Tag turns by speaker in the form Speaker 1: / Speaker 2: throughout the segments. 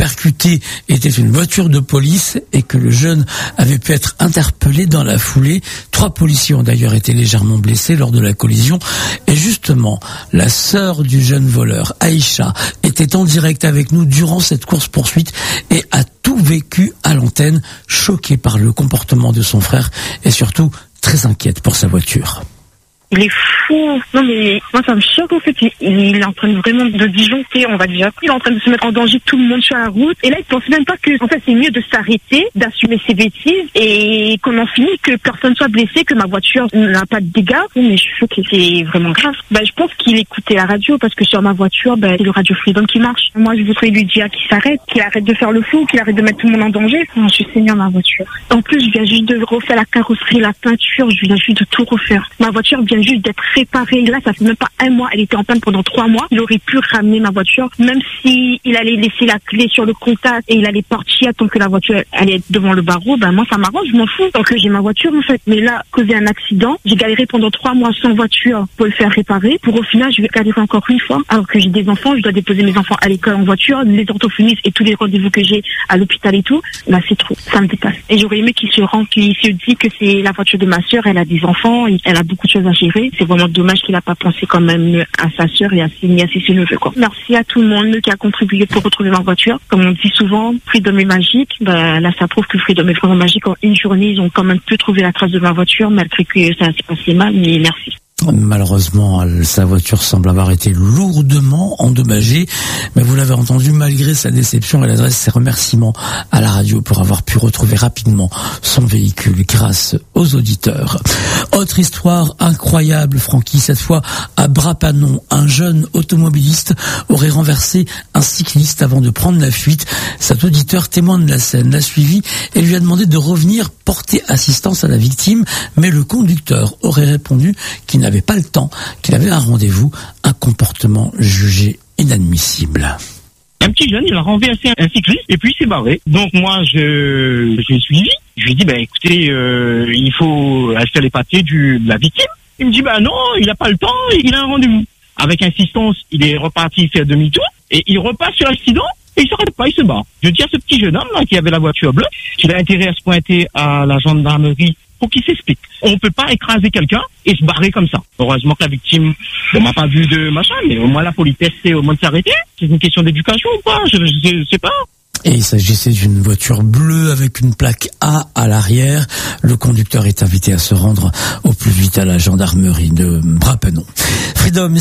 Speaker 1: percutée était une voiture de police et que le jeune avait pu être interpellé dans la foulée. 3 policiers ont d'ailleurs été légèrement blessés lors de la collision. Et justement, la sœur du jeune voleur, Aïcha, était en direct avec nous durant cette course-poursuite et a tout vécu à l'antenne, choquée par le comportement de son frère et surtout très inquiète pour sa voiture.
Speaker 2: Il est fou. Non mais moi ça me choque en fait. Il est en train vraiment de disjoncter, on va dire. Il est en train de se mettre en danger tout le monde sur la route. Et là il pense même pas que en fait c'est mieux de s'arrêter, d'assumer ses bêtises et qu'on en finit, que personne soit blessé, que ma voiture n'a pas de dégâts. Mais je suis choquée, c'est vraiment grave. Je pense qu'il écoutait la radio parce que sur ma voiture, c'est le Radio Freedom qui marche. Moi je voudrais lui dire qu'il s'arrête, qu'il arrête de faire le fou, qu'il arrête de mettre tout le monde en danger. Non, je suis saignée ma voiture. En plus je viens juste de refaire la carrosserie, la peinture, je viens juste de tout refaire. Ma voiture vient juste d'être réparée. Là, ça fait même pas 1 mois. Elle était en panne pendant 3 mois. Il aurait pu ramener ma voiture, même si il allait laisser la clé sur le contact et il allait partir tant que la voiture allait être devant le barreau. Moi, ça m'arrange, je m'en fous. Tant que j'ai ma voiture, en fait. Mais là, causer un accident, j'ai galéré pendant 3 mois sans voiture pour le faire réparer. Pour au final, je vais galérer encore une fois. Alors que j'ai des enfants, je dois déposer mes enfants à l'école en voiture, les orthophonistes et tous les rendez-vous que j'ai à l'hôpital et tout. Là, c'est trop. Ça me dépasse. Et j'aurais aimé qu'il se dit que c'est la voiture de ma sœur. Elle a des enfants, elle a beaucoup de choses à gérer. C'est vraiment dommage qu'il n'a pas pensé quand même à sa sœur et à ses neveux, quoi. Merci à tout le monde qui a contribué pour retrouver ma voiture. Comme on dit souvent, Freedom est magique. Là, ça prouve que Freedom est vraiment magique. En une journée, ils ont quand même pu trouver la trace de ma voiture, malgré que ça s'est passé mal, mais merci.
Speaker 1: Malheureusement, sa voiture semble avoir été lourdement endommagée, mais vous l'avez entendu, malgré sa déception, elle adresse ses remerciements à la radio pour avoir pu retrouver rapidement son véhicule grâce aux auditeurs. Autre histoire incroyable, Francky, cette fois à Brapanon, un jeune automobiliste aurait renversé un cycliste avant de prendre la fuite. Cet auditeur, témoin de la scène, l'a suivi et lui a demandé de revenir porter assistance à la victime, mais le conducteur aurait répondu qu'il n'avait pas le temps, qu'il avait un rendez-vous, un comportement jugé inadmissible.
Speaker 3: Un petit jeune, il a renversé un cycliste et puis il s'est barré. Donc moi, j'ai suivi. Je lui ai dit, écoutez, il faut acheter les papiers de la victime. Il me dit, non, il n'a pas le temps, il a un rendez-vous. Avec insistance, il est reparti faire demi-tour et il repasse sur l'accident et il s'arrête pas, il se barre. Je dis à ce petit jeune homme là, qui avait la voiture bleue, qu'il a intérêt à se pointer à la gendarmerie pour qu'il s'explique. On ne peut pas écraser quelqu'un et se barrer comme ça. Heureusement que la victime ne m'a pas vu de machin, mais au moins la politesse, c'est au moins de s'arrêter. C'est une question d'éducation ou pas, je sais pas.
Speaker 1: Et il s'agissait d'une voiture bleue avec une plaque A à l'arrière. Le conducteur est invité à se rendre au plus vite à la gendarmerie de Brapanon. Freedom,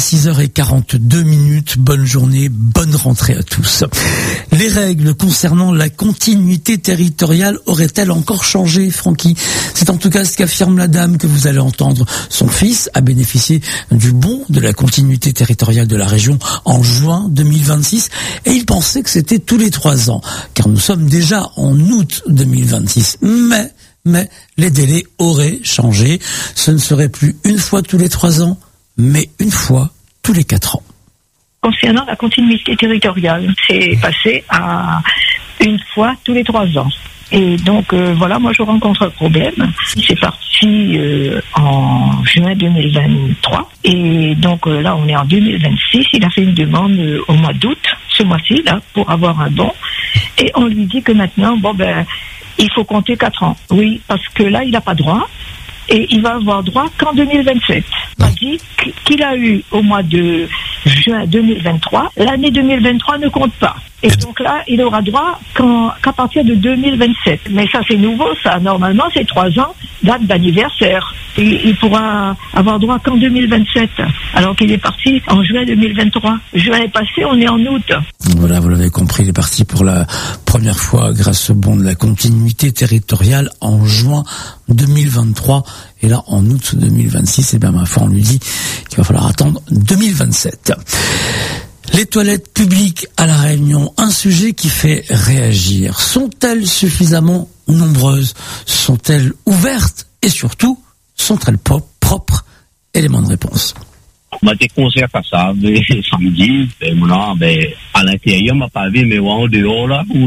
Speaker 1: 6h42. Bonne journée, bonne rentrée à tous. Les règles concernant la continuité territoriale auraient-elles encore changé, Francky? C'est en tout cas ce qu'affirme la dame que vous allez entendre. Son fils a bénéficié du bon de la continuité territoriale de la région en juin 2026 et il pensait que c'était tous les 3 ans. Car nous sommes déjà en août 2026. Mais les délais auraient changé. Ce ne serait plus une fois tous les 3 ans, mais une fois tous les 4 ans.
Speaker 4: Concernant la continuité territoriale, c'est passé à une fois tous les 3 ans. Et donc moi je rencontre un problème. C'est parti en juin 2023 et donc là on est en 2026. Il a fait une demande au mois d'août, ce mois-ci là, pour avoir un bon. Et on lui dit que maintenant il faut compter 4 ans. Oui, parce que là il n'a pas droit. Et il va avoir droit qu'en 2027. On a dit qu'il a eu au mois de juin 2023. L'année 2023 ne compte pas. Et donc là, il aura droit qu'à partir de 2027. Mais ça, c'est nouveau, ça. Normalement, c'est 3 ans, date d'anniversaire. Il pourra avoir droit qu'en 2027, alors qu'il est parti en juin 2023. Juin est passé, on est en août.
Speaker 1: Voilà, vous l'avez compris, il est parti pour la première fois grâce au bon de la continuité territoriale en juin 2023. Et là, en août 2026, ma foi, on lui dit qu'il va falloir attendre 2027. Les toilettes publiques à La Réunion, un sujet qui fait réagir. Sont-elles suffisamment nombreuses? Sont-elles ouvertes? Et surtout, sont-elles propres? Élément de réponse.
Speaker 5: Des concerts à ça, samedi, à l'intérieur, m'a pas vu, mais en dehors, là, oulala.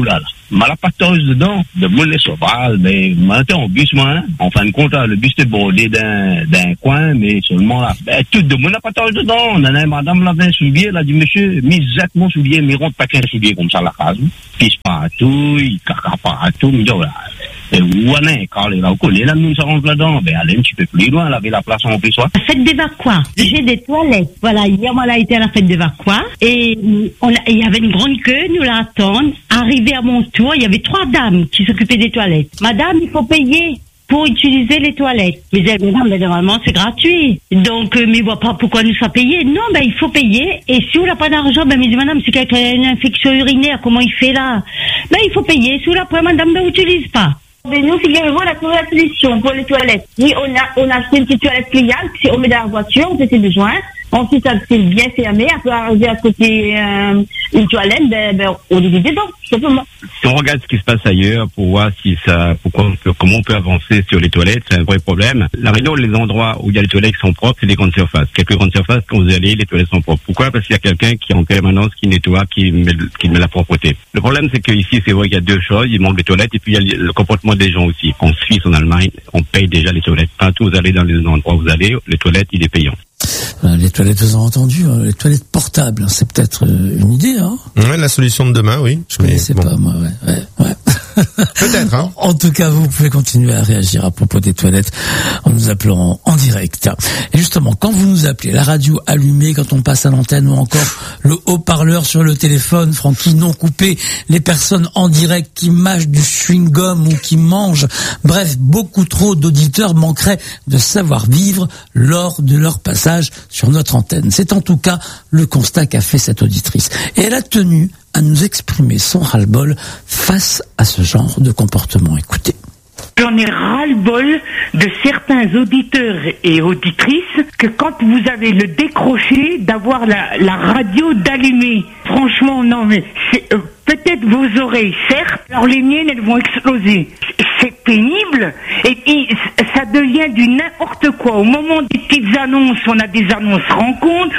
Speaker 5: malapateuse dedans, de monnaie sauvage, mais maintenant en bus, moi, hein. En fin de compte, là, le bus était bordé d'un coin, mais seulement là, tout de malapateuse dedans. On a madame l'avait un soulier, elle a dit, monsieur, mis mon soulier, mais rentre pas qu'un soulier comme ça, la case. Pisse partout, il caca partout, me dit, voilà. Et où on est, quand les là, les là, nous, ça rentre là-dedans. Ben, allez un petit peu plus loin, laver la place en plus, soit.
Speaker 6: Fête des Vacois. J'ai des toilettes. Voilà, hier, on a été à la fête des Vacois. Et il y avait une grande queue, nous l'attendons. Arrivé à mon tour, il y avait 3 dames qui s'occupaient des toilettes. Madame, il faut payer pour utiliser les toilettes. Mais elle dit, mais normalement, c'est gratuit. Donc, mais voit pas pourquoi nous sommes payés. Non, ben, il faut payer. Et si on n'a pas d'argent, ben, mais dit, madame, c'est quelqu'un qui a une infection urinaire, comment il fait là? Ben, il faut payer. Si on n'a pas, madame, ben, on n'utilise pas.
Speaker 2: Mais nous, figurez-vous, on a trouvé la solution pour les toilettes. Oui, on a acheté une petite toilette pliable, si on met dans la voiture, on fait ses besoins. Ensuite, c'est bien fermé. Après, arriver à côté une toilette, on est dedans, tout simplement.
Speaker 7: Si on regarde ce qui se passe ailleurs pour voir si comment on peut avancer sur les toilettes, c'est un vrai problème. La Réunion, les endroits où il y a les toilettes qui sont propres, c'est les grandes surfaces. Quelques grandes surfaces, quand vous allez, les toilettes sont propres. Pourquoi? Parce qu'il y a quelqu'un qui en permanence, qui nettoie, qui met la propreté. Le problème, c'est qu'ici, c'est vrai qu'il y a 2 choses. Il manque de toilettes et puis il y a le comportement des gens aussi. En Suisse, en Allemagne, on paye déjà les toilettes. Partout où vous allez dans les endroits où vous allez, les toilettes, il est payant.
Speaker 1: Les toilettes, vous avez entendu, les toilettes portables, c'est peut-être une idée, hein?
Speaker 8: Ouais, la solution de demain, oui.
Speaker 1: Je connaissais pas, moi, ouais.
Speaker 8: Peut-être, hein.
Speaker 1: En tout cas, vous pouvez continuer à réagir à propos des toilettes en nous appelant en direct. Et justement, quand vous nous appelez, la radio allumée, quand on passe à l'antenne ou encore le haut-parleur sur le téléphone, Francky, non coupé, les personnes en direct qui mâchent du chewing-gum ou qui mangent, bref, beaucoup trop d'auditeurs manqueraient de savoir-vivre lors de leur passage sur notre antenne. C'est en tout cas le constat qu'a fait cette auditrice. Et elle a tenu à nous exprimer son ras-le-bol face à ce genre de comportement. Écoutez.
Speaker 9: J'en ai ras-le-bol de certains auditeurs et auditrices que quand vous avez le décroché d'avoir la radio d'allumer. Franchement, non, mais c'est, peut-être vos oreilles, certes, alors les miennes, elles vont exploser. C'est pénible et ça devient du n'importe quoi. Au moment des petites annonces, on a des annonces rencontres,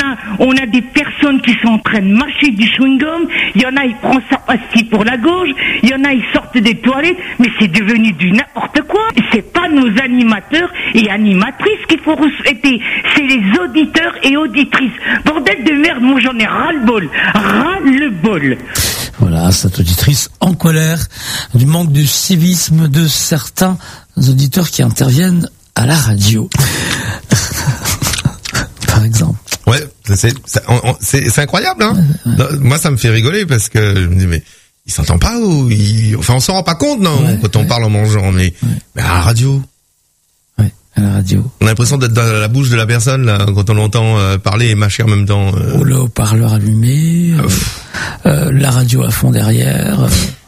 Speaker 9: on a des personnes qui sont en train de mâcher du chewing-gum, il y en a, ils prennent sa pastille pour la gorge, il y en a, ils sortent des toilettes, mais c'est devenu du n'importe quoi. C'est pas nos animateurs et animatrices qu'il faut respecter, c'est les auditeurs et auditrices. Bordel de merde, moi j'en ai ras-le-bol. Ras-le-bol.
Speaker 1: Voilà, cette auditrice en colère du manque de civisme de certains auditeurs qui interviennent à la radio. Par exemple.
Speaker 8: Ouais, c'est incroyable, hein. Moi, ça me fait rigoler parce que je me dis, mais il s'entend pas ou enfin, on s'en rend pas compte, non, quand on parle en mangeant, mais à la radio.
Speaker 1: À la radio.
Speaker 8: On a l'impression d'être dans la bouche de la personne, là, quand on l'entend parler et mâcher en même temps.
Speaker 1: Ou le haut-parleur allumé, la radio à fond derrière.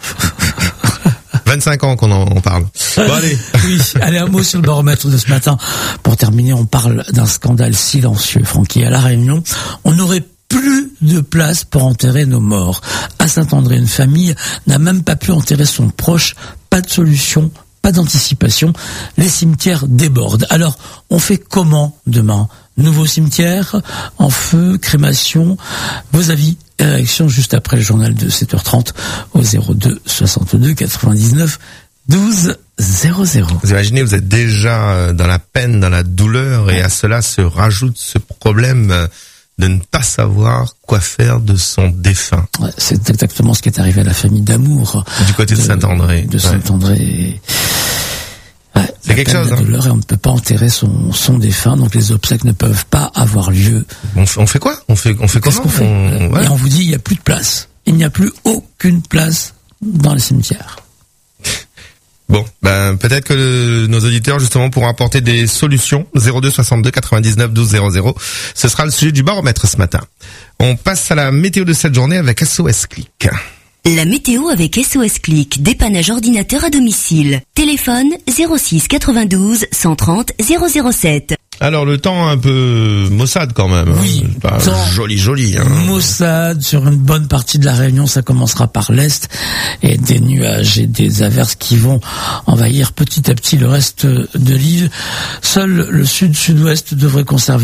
Speaker 8: 25 ans qu'on en parle. Bon, allez.
Speaker 1: Oui, allez, un mot sur le baromètre de ce matin. Pour terminer, on parle d'un scandale silencieux, Francky. À La Réunion, on n'aurait plus de place pour enterrer nos morts. À Saint-André, une famille n'a même pas pu enterrer son proche. Pas de solution, pas d'anticipation. Les cimetières débordent. Alors, on fait comment demain? Nouveau cimetière, en feu, crémation? Vos avis et réactions juste après le journal de 7h30 au 02 62 99 12 00.
Speaker 8: Vous imaginez, vous êtes déjà dans la peine, dans la douleur, et à cela se rajoute ce problème de ne pas savoir quoi faire de son défunt.
Speaker 1: Ouais, c'est exactement ce qui est arrivé à la famille d'Amour.
Speaker 8: Du côté de Saint-André.
Speaker 1: De Saint-André. Ouais,
Speaker 8: c'est quelque chose,
Speaker 1: hein. Douleur, et on ne peut pas enterrer son défunt, donc les obsèques ne peuvent pas avoir lieu.
Speaker 8: On fait quoi? On fait
Speaker 1: Qu'est-ce
Speaker 8: comment?
Speaker 1: qu'on fait? Et on vous dit, il n'y a plus de place. Il n'y a plus aucune place dans les cimetières.
Speaker 8: Bon, peut-être que nos auditeurs justement pourront apporter des solutions. 02 62 99 12 00. Ce sera le sujet du baromètre ce matin. On passe à la météo de cette journée avec SOS Click.
Speaker 10: La météo avec SOS Click, dépannage ordinateur à domicile. Téléphone 06 92 130 007.
Speaker 8: Alors le temps un peu maussade quand même.
Speaker 1: Oui,
Speaker 8: pas joli. Hein.
Speaker 1: Maussade sur une bonne partie de la Réunion, ça commencera par l'est, et des nuages et des averses qui vont envahir petit à petit le reste de l'île. Seul le sud-sud-ouest devrait conserver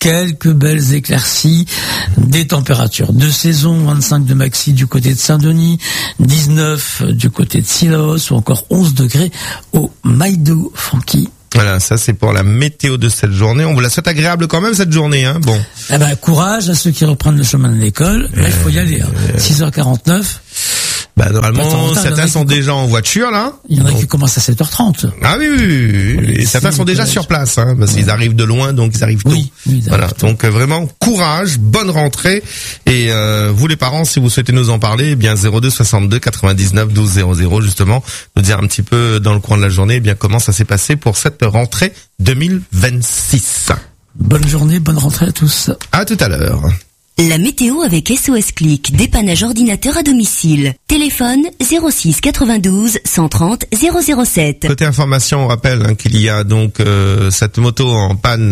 Speaker 1: quelques belles éclaircies, des températures de saison, 25 de maxi du côté de Saint-Denis, 19 du côté de Silos, ou encore 11 degrés au Maïdou, Francky.
Speaker 8: Voilà, ça c'est pour la météo de cette journée. On vous la souhaite agréable quand même cette journée, hein. Bon.
Speaker 1: Eh ben, courage à ceux qui reprennent le chemin de l'école. Là, il faut y aller, hein. 6h49.
Speaker 8: Bah, normalement, certains sont déjà en voiture, là.
Speaker 1: Il y en a qui commencent à 7h30.
Speaker 8: Ah oui. Et certains sont déjà sur place, hein, parce qu'ils arrivent de loin, donc ils arrivent tôt.
Speaker 1: Oui,
Speaker 8: voilà. Donc, vraiment, courage, bonne rentrée. Et, vous les parents, si vous souhaitez nous en parler, eh bien, 02 62 99 12 00, justement, nous dire un petit peu dans le coin de la journée, eh bien, comment ça s'est passé pour cette rentrée 2026.
Speaker 1: Bonne journée, bonne rentrée à tous.
Speaker 8: À tout à l'heure.
Speaker 10: La météo avec SOS Click, dépannage ordinateur à domicile. Téléphone 06 92 130 007.
Speaker 8: Côté information, on rappelle qu'il y a donc cette moto en panne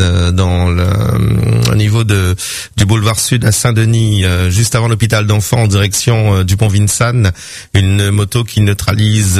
Speaker 8: au niveau du boulevard Sud à Saint-Denis, juste avant l'hôpital d'enfants en direction du pont Vincennes. Une moto qui neutralise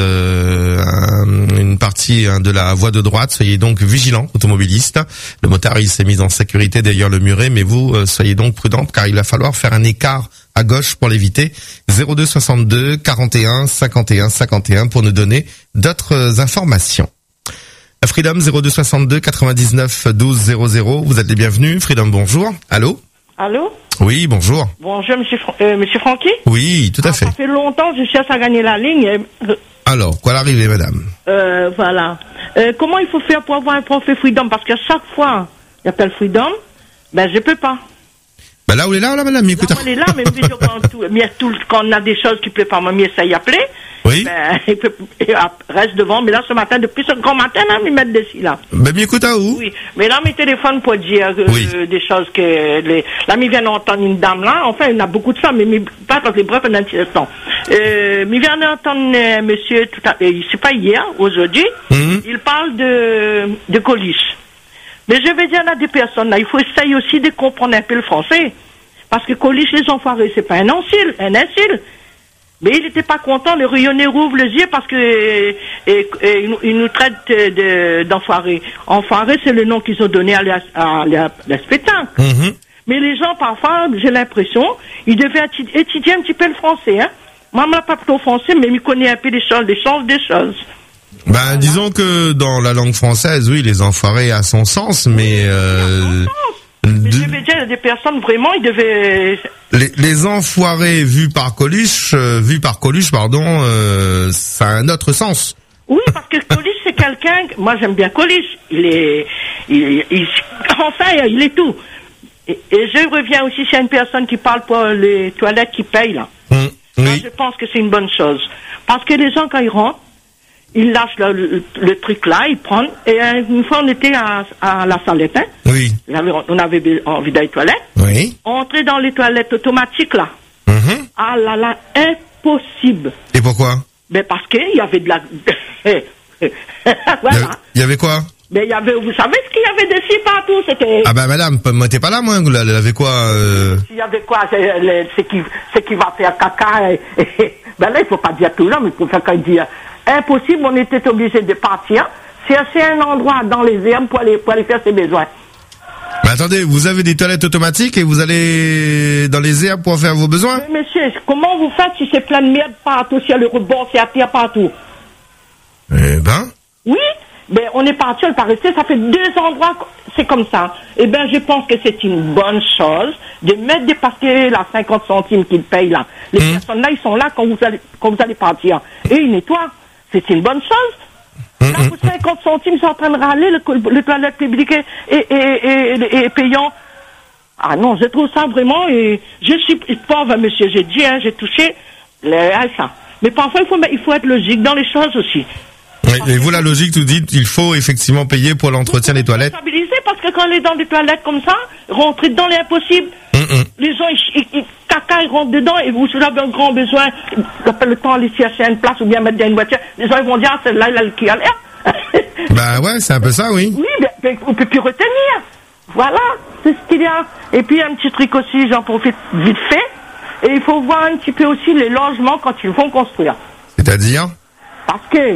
Speaker 8: une partie de la voie de droite. Soyez donc vigilants, automobilistes. Le motard il s'est mis en sécurité derrière le muret, mais vous soyez donc prudents car il va falloir faire un écart à gauche pour l'éviter. 02 62 41 51 51 pour nous donner d'autres informations. Freedom 02 62 99 12 00. Vous êtes les bienvenus. Freedom, bonjour. Allô?
Speaker 11: Allô?
Speaker 8: Oui, bonjour.
Speaker 11: Bonjour, monsieur Francky?
Speaker 8: Oui, tout à fait.
Speaker 11: Ça fait longtemps que je cherche à gagner la ligne.
Speaker 8: Alors, quoi l'arrivée, madame?
Speaker 11: Voilà. Comment il faut faire pour avoir un profil Freedom? Parce qu'à chaque fois, j'appelle Freedom, ben je peux pas.
Speaker 8: Ben là, où est là, madame? Écoute.
Speaker 11: On est là, mais quand on a des choses qui ne plaisent pas, moi, ça y appeler.
Speaker 8: Oui.
Speaker 11: Ben, il reste devant, mais là, ce matin, depuis ce grand matin, là, ils mettent dessus, là.
Speaker 8: Ben, écoute, à où?
Speaker 11: Oui. Mais là, mes téléphones pour dire des choses que là, ils viennent d'entendre une dame, là. Enfin, il y en a beaucoup de femmes, mais pas parce que bref, un petit instant. Ils viennent d'entendre monsieur, c'est pas hier, aujourd'hui, il parle de Coluche. Mais je vais dire à des personnes, là, il faut essayer aussi de comprendre un peu le français. Parce que Coluche, les enfoirés, c'est pas un insulte. Mais il n'était pas content, le rayonné rouvre les yeux parce que il nous traite d'enfoirés. Enfoirés, c'est le nom qu'ils ont donné à la spectacle. Mais les gens, parfois, j'ai l'impression, ils devaient étudier un petit peu le français, hein. Moi, je ne pas plutôt français, mais je connais un peu des choses.
Speaker 8: Ben, disons que dans la langue française, oui, les enfoirés a son sens, mais
Speaker 11: mais je veux dire, il y a des personnes, vraiment, ils devaient...
Speaker 8: Les enfoirés vus par Coluche, ça a un autre sens.
Speaker 11: Oui, parce que Coluche, c'est quelqu'un... Moi, j'aime bien Coluche. Il est tout. Et je reviens aussi sur une personne qui parle pour les toilettes qui payent, là.
Speaker 8: Oui.
Speaker 11: Moi, je pense que c'est une bonne chose. Parce que les gens, quand ils rentrent, ils lâchent le truc là, ils prennent. Et une fois, on était à la Salette, hein.
Speaker 8: Oui.
Speaker 11: On avait envie d'aller aux toilettes.
Speaker 8: Oui.
Speaker 11: Entrer dans les toilettes automatiques, là. Ah là, impossible.
Speaker 8: Et pourquoi?
Speaker 11: Ben, parce qu'il y avait de la... Voilà.
Speaker 8: Il y avait quoi?
Speaker 11: Ben, il y avait, vous savez ce qu'il y avait dessus partout, c'était...
Speaker 8: Ah ben, madame, moi, t'es pas là, moi, il y avait quoi,
Speaker 11: Il y avait quoi, c'est qui va faire caca, ben là, il faut pas dire tout là, mais il faut faire quand il dit, impossible, on était obligé de partir, chercher un endroit dans les herbes pour aller faire ses besoins.
Speaker 8: Mais attendez, vous avez des toilettes automatiques et vous allez dans les herbes pour faire vos besoins?
Speaker 11: Mais monsieur, comment vous faites si c'est plein de merde partout, s'il y a le rebond, s'il y a terre partout?
Speaker 8: Eh ben?
Speaker 11: Oui, ben on est parti, on est pas resté, ça fait 2 endroits, c'est comme ça. Eh ben je pense que c'est une bonne chose de mettre des paquets, là, 50 centimes qu'ils payent là. Les personnes là, ils sont là quand vous allez partir. Et ils nettoient. C'est une bonne chose. Là, pour 50 centimes, ils sont en train de râler, le toilette public est payant. Ah non, je trouve ça vraiment, et je suis pauvre, monsieur, j'ai dit, hein, j'ai touché ça. Mais parfois, il faut être logique dans les choses aussi.
Speaker 8: Oui, et vous, la logique, vous dites, il faut effectivement payer pour l'entretien des toilettes.
Speaker 11: Parce que quand on est dans des toilettes comme ça, rentrer dedans, c'est impossible. Les gens, caca, ils rentrent dedans, et vous avez un grand besoin, le temps aller chercher une place ou bien mettre dans une voiture, les gens, ils vont dire, ah, celle-là, il a le cul à l'air.
Speaker 8: Bah ouais, c'est un peu ça, oui.
Speaker 11: Oui, mais on peut plus retenir. Voilà, c'est ce qu'il y a. Et puis, un petit truc aussi, j'en profite vite fait, et il faut voir un petit peu aussi les logements quand ils vont construire.
Speaker 8: C'est-à-dire?
Speaker 11: Parce que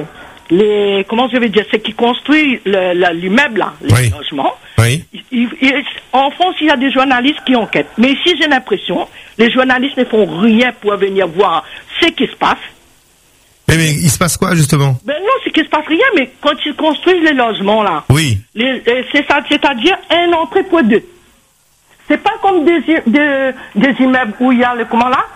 Speaker 11: comment je vais dire, c'est qui construit l'immeuble là, les logements.
Speaker 8: Oui.
Speaker 11: En France, il y a des journalistes qui enquêtent. Mais ici, j'ai l'impression, les journalistes ne font rien pour venir voir ce qui se passe.
Speaker 8: Mais il se passe quoi, justement?
Speaker 11: Ben non, c'est qu'il se passe rien, mais quand ils construisent les logements, là.
Speaker 8: Oui.
Speaker 11: C'est ça, c'est-à-dire un entrée pour deux. C'est pas comme des immeubles où il y a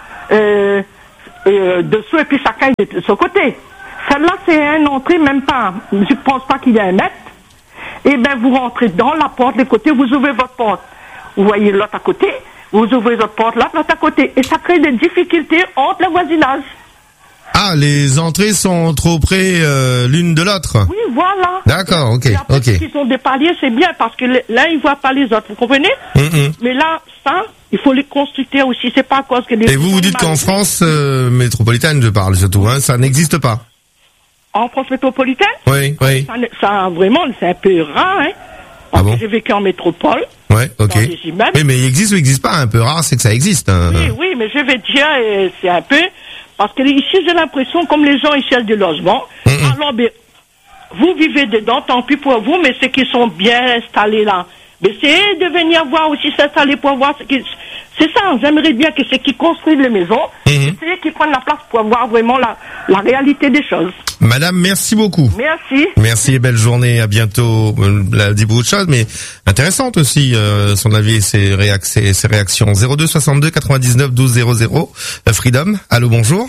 Speaker 11: dessous et puis chacun de ce côté. Celle-là, c'est un entrée, même pas, je pense pas qu'il y a un mètre. Et ben, vous rentrez dans la porte, de côté, vous ouvrez votre porte. Vous voyez l'autre à côté, vous ouvrez votre porte, l'autre à côté. Et ça crée des difficultés entre le voisinage.
Speaker 8: Ah, les entrées sont trop près l'une de l'autre.
Speaker 11: Oui, voilà.
Speaker 8: D'accord, ok, ok.
Speaker 11: Qui sont des paliers, c'est bien parce que l'un il voit pas les autres, vous comprenez? Mais là, ça, il faut les constructeurs aussi. C'est pas à cause que les.
Speaker 8: Et vous dites qu'en France métropolitaine, je parle surtout, hein, ça n'existe pas.
Speaker 11: En France métropolitaine?
Speaker 8: Oui, oui.
Speaker 11: Ça vraiment, c'est un peu rare, hein. Parce que j'ai vécu en métropole.
Speaker 8: Ouais, ok.
Speaker 11: Dans des immeubles.
Speaker 8: Oui, mais il existe ou il n'existe pas? Un peu rare, c'est que ça existe. Hein.
Speaker 11: Oui, mais je vais dire, c'est un peu. Parce que ici, j'ai l'impression, comme les gens, ils cherchent du logement. Alors, ben, vous vivez dedans, tant pis pour vous, mais ceux qui sont bien installés là, mais essayez de venir voir aussi s'installer pour voir ce qui... C'est ça, j'aimerais bien que ceux qui construisent les maisons, essayez qu'ils prennent la place pour voir vraiment la réalité des choses.
Speaker 8: Madame, merci beaucoup.
Speaker 11: Merci.
Speaker 8: Merci et belle journée, à bientôt. Elle a dit beaucoup de choses, mais intéressante aussi, son avis et ses réactions. 02 62 99 12 00. Freedom, allô, bonjour.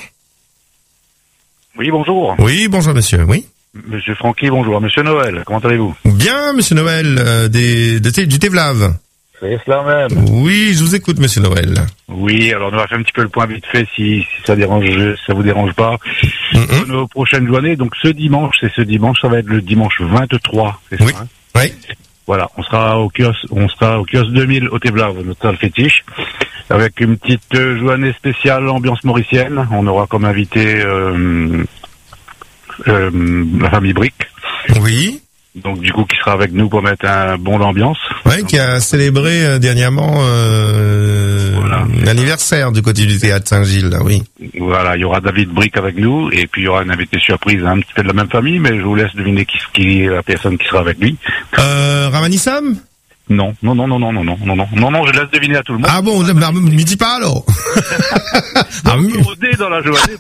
Speaker 12: Oui, bonjour.
Speaker 8: Oui, bonjour monsieur, oui.
Speaker 12: Monsieur Francky, bonjour. Monsieur Noël, comment allez-vous?
Speaker 8: Bien, monsieur Noël, du Tevlav.
Speaker 12: C'est cela même.
Speaker 8: Oui, je vous écoute, monsieur Noël.
Speaker 12: Oui, alors on va faire un petit peu le point vite fait si ça vous dérange pas. Nos prochaines journées, donc ce dimanche, ça va être le dimanche 23, c'est ça? Hein?
Speaker 8: Oui.
Speaker 12: Voilà, on sera au kiosque 2000 au Tevlav, notre salle fétiche, avec une petite journée spéciale ambiance mauricienne. On aura comme invité la famille Brick.
Speaker 8: Oui.
Speaker 12: Donc du coup qui sera avec nous pour mettre un bon d'ambiance.
Speaker 8: Oui, qui a célébré dernièrement l'anniversaire du côté du théâtre Saint-Gilles, là, oui.
Speaker 12: Voilà, il y aura David Brick avec nous et puis il y aura un invité surprise, un petit peu de la même famille, mais je vous laisse deviner qui est la personne qui sera avec lui.
Speaker 8: Ramanissam?
Speaker 12: Non, je laisse deviner à tout le monde.
Speaker 8: Ah bon, ne me dis pas alors.
Speaker 12: Rodé dans la journée,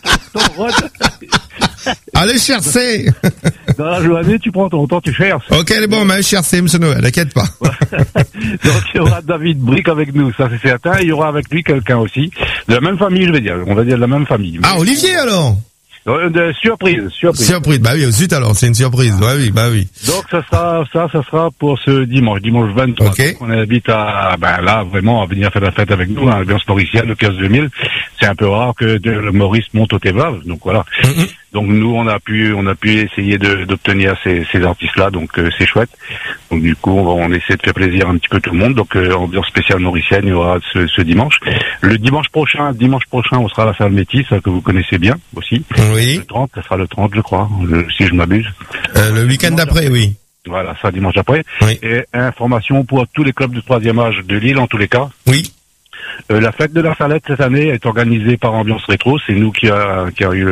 Speaker 8: allez chercher.
Speaker 12: Dans la journée, tu prends ton temps, tu cherches.
Speaker 8: Ok, bon, mais chercher, monsieur Noël, t'inquiète pas.
Speaker 12: Donc, il y aura David Brick avec nous, ça c'est certain. Il y aura avec lui quelqu'un aussi. De la même famille, je vais dire. On va dire de la même famille.
Speaker 8: Ah, Olivier, alors?
Speaker 12: Surprise.
Speaker 8: Surprise, bah oui, zut alors, c'est une surprise, bah oui.
Speaker 12: Donc ça sera pour ce dimanche 23.
Speaker 8: Okay.
Speaker 12: Donc, on invite à vraiment à venir faire la fête avec nous, hein, l'ambiance mauricienne, le kiosque 2000. C'est un peu rare que le Maurice monte au Tevlav, donc voilà. Donc nous on a pu essayer d'obtenir ces artistes-là, donc c'est chouette. Donc du coup on essaie de faire plaisir un petit peu tout le monde. Donc ambiance spéciale mauricienne, il y aura ce dimanche. Le dimanche prochain, on sera à la salle Métis, que vous connaissez bien aussi.
Speaker 8: Oui.
Speaker 12: Le 30, ça sera le 30 je crois, si je m'abuse.
Speaker 8: Le week-end d'après, oui.
Speaker 12: Voilà, ça dimanche après.
Speaker 8: Oui.
Speaker 12: Et information pour tous les clubs de 3e âge de Lille en tous les cas.
Speaker 8: Oui.
Speaker 12: La fête de la Salette cette année est organisée par Ambiance Rétro. C'est nous qui a eu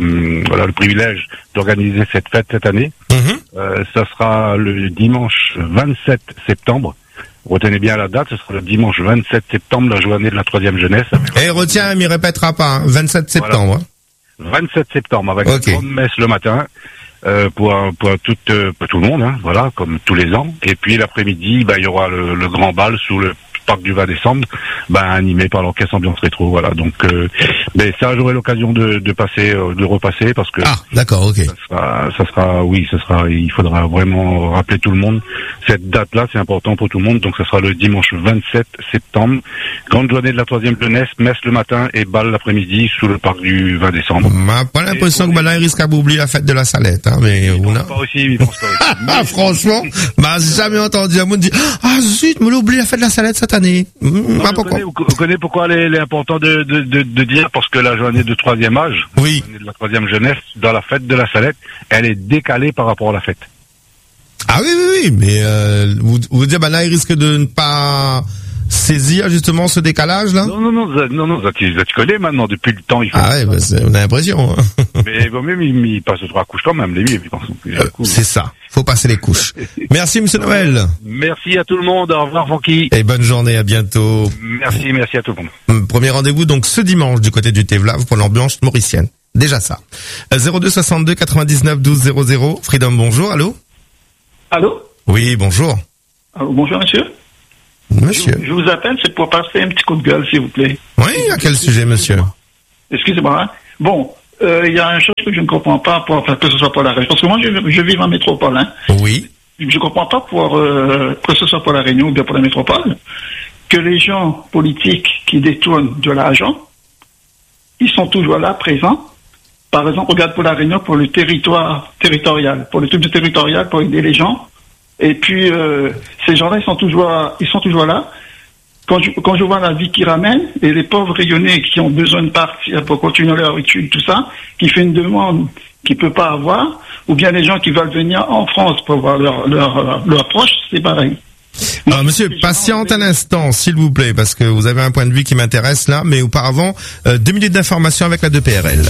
Speaker 12: le privilège d'organiser cette fête cette année. Ça sera le dimanche 27 septembre. Retenez bien la date, ce sera le dimanche 27 septembre, la journée de la 3e jeunesse.
Speaker 8: Et retiens, il m'y répétera pas, hein, 27 septembre.
Speaker 12: Voilà. 27 septembre, avec une grande messe le matin. Pour tout le monde, hein, voilà, comme tous les ans. Et puis l'après-midi, il y aura le grand bal sous le parc du 20 décembre, animé par l'orchestre Ambiance Rétro, voilà. Donc, ça, j'aurai l'occasion de repasser parce que.
Speaker 8: Ah, d'accord, ok.
Speaker 12: Ça sera, il faudra vraiment rappeler tout le monde. Cette date-là, c'est important pour tout le monde. Donc, ça sera le dimanche 27 septembre. Grande journée de la 3e jeunesse, messe le matin et bal l'après-midi sous le parc du 20 décembre.
Speaker 8: M'a pas l'impression que maintenant il risque d'oublier la fête de la Salette, hein, mais
Speaker 12: il pense pas aussi.
Speaker 8: Franchement, j'ai jamais entendu un monde dire, ah, zut, me l'ai oublié la fête de la Salette cette année.
Speaker 12: Vous connaissez pourquoi elle est important de dire, parce que la journée de 3e âge,
Speaker 8: oui,
Speaker 12: la journée de la 3e jeunesse, dans la fête de la Salette, elle est décalée par rapport à la fête.
Speaker 8: Ah oui, mais vous dire, là, il risque de ne pas saisir justement ce décalage là.
Speaker 12: Non, tu connais maintenant depuis le temps.
Speaker 8: On a l'impression. Hein.
Speaker 12: Mais bon, même il passe 3 couches quand même, les mieux.
Speaker 8: C'est ça. Faut passer les couches. Merci, monsieur Noël.
Speaker 12: Merci à tout le monde. Au revoir, Francky.
Speaker 8: Et bonne journée, à bientôt.
Speaker 12: Merci à tout le monde.
Speaker 8: Premier rendez-vous, donc, ce dimanche, du côté du Tevlav pour l'ambiance mauricienne. Déjà ça. 02 62 99 12 00. Freedom, bonjour. Allô?
Speaker 13: Allô?
Speaker 8: Oui, bonjour.
Speaker 13: Bonjour, monsieur.
Speaker 8: Monsieur.
Speaker 13: Je vous appelle, c'est pour passer un petit coup de gueule, s'il vous plaît.
Speaker 8: Oui, à quel sujet, monsieur?
Speaker 13: Excusez-moi. Hein. Bon, il y a une chose que je ne comprends pas, que ce soit pour la Réunion. Parce que moi, je vis en métropole. Hein.
Speaker 8: Oui.
Speaker 13: Je ne comprends pas que ce soit pour la Réunion ou bien pour la métropole, que les gens politiques qui détournent de l'argent, ils sont toujours là, présents. Par exemple, regarde pour la Réunion, pour le territorial, pour le truc du territorial, pour aider les gens. Et puis, ces gens-là, ils sont toujours là. Quand je vois la vie qu'ils ramènent, et les pauvres Réunionnais qui ont besoin de partir pour continuer leur étude, tout ça, qui fait une demande qu'ils ne peuvent pas avoir, ou bien les gens qui veulent venir en France pour voir leur proche, c'est pareil.
Speaker 8: Alors, monsieur, patiente un instant, s'il vous plaît, parce que vous avez un point de vue qui m'intéresse là, mais auparavant, 2 minutes d'information avec la 2PRL.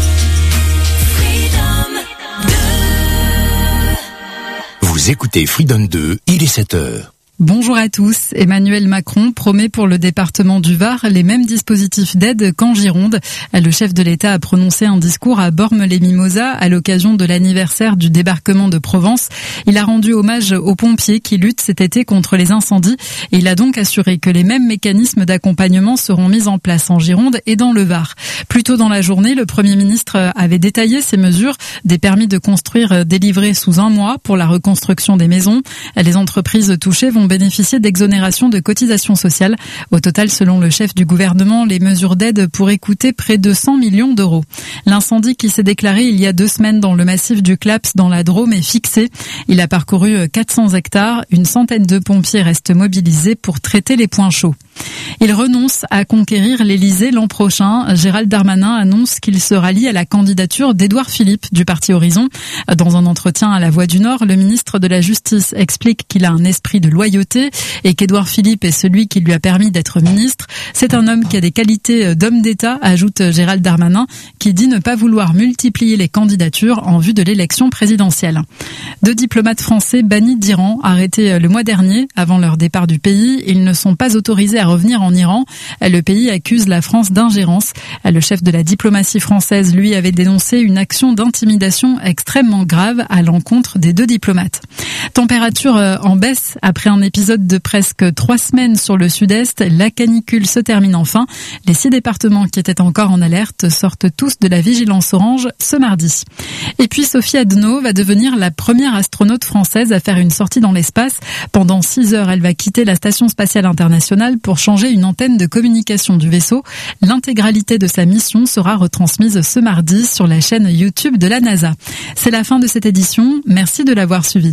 Speaker 14: Vous écoutez Freedom 2, il est 7h.
Speaker 15: Bonjour à tous. Emmanuel Macron promet pour le département du Var les mêmes dispositifs d'aide qu'en Gironde. Le chef de l'État a prononcé un discours à Bormes-les-Mimosas à l'occasion de l'anniversaire du débarquement de Provence. Il a rendu hommage aux pompiers qui luttent cet été contre les incendies et il a donc assuré que les mêmes mécanismes d'accompagnement seront mis en place en Gironde et dans le Var. Plus tôt dans la journée, le Premier ministre avait détaillé ces mesures, des permis de construire délivrés sous 1 mois pour la reconstruction des maisons. Les entreprises touchées vont bénéficier d'exonérations de cotisations sociales. Au total, selon le chef du gouvernement, les mesures d'aide pourraient coûter près de 100 millions d'euros. L'incendie qui s'est déclaré il y a 2 semaines dans le massif du Claps dans la Drôme est fixé. Il a parcouru 400 hectares. Une centaine de pompiers restent mobilisés pour traiter les points chauds. Il renonce à conquérir l'Elysée l'an prochain. Gérald Darmanin annonce qu'il se rallie à la candidature d'Édouard Philippe du parti Horizon. Dans un entretien à La Voix du Nord, le ministre de la Justice explique qu'il a un esprit de loyauté et qu'Édouard Philippe est celui qui lui a permis d'être ministre. C'est un homme qui a des qualités d'homme d'État, ajoute Gérald Darmanin, qui dit ne pas vouloir multiplier les candidatures en vue de l'élection présidentielle. 2 diplomates français bannis d'Iran, arrêtés le mois dernier avant leur départ du pays. Ils ne sont pas autorisés à revenir en Iran. Le pays accuse la France d'ingérence. Le chef de la diplomatie française, lui, avait dénoncé une action d'intimidation extrêmement grave à l'encontre des 2 diplomates. Température en baisse après un épisode de presque 3 semaines sur le sud-est. La canicule se termine enfin. Les 6 départements qui étaient encore en alerte sortent tous de la vigilance orange ce mardi. Et puis Sophie Adno va devenir la première astronaute française à faire une sortie dans l'espace. Pendant 6 heures, elle va quitter la Station spatiale internationale pour changer une antenne de communication du vaisseau. L'intégralité de sa mission sera retransmise ce mardi sur la chaîne YouTube de la NASA. C'est la fin de cette édition. Merci de l'avoir suivi.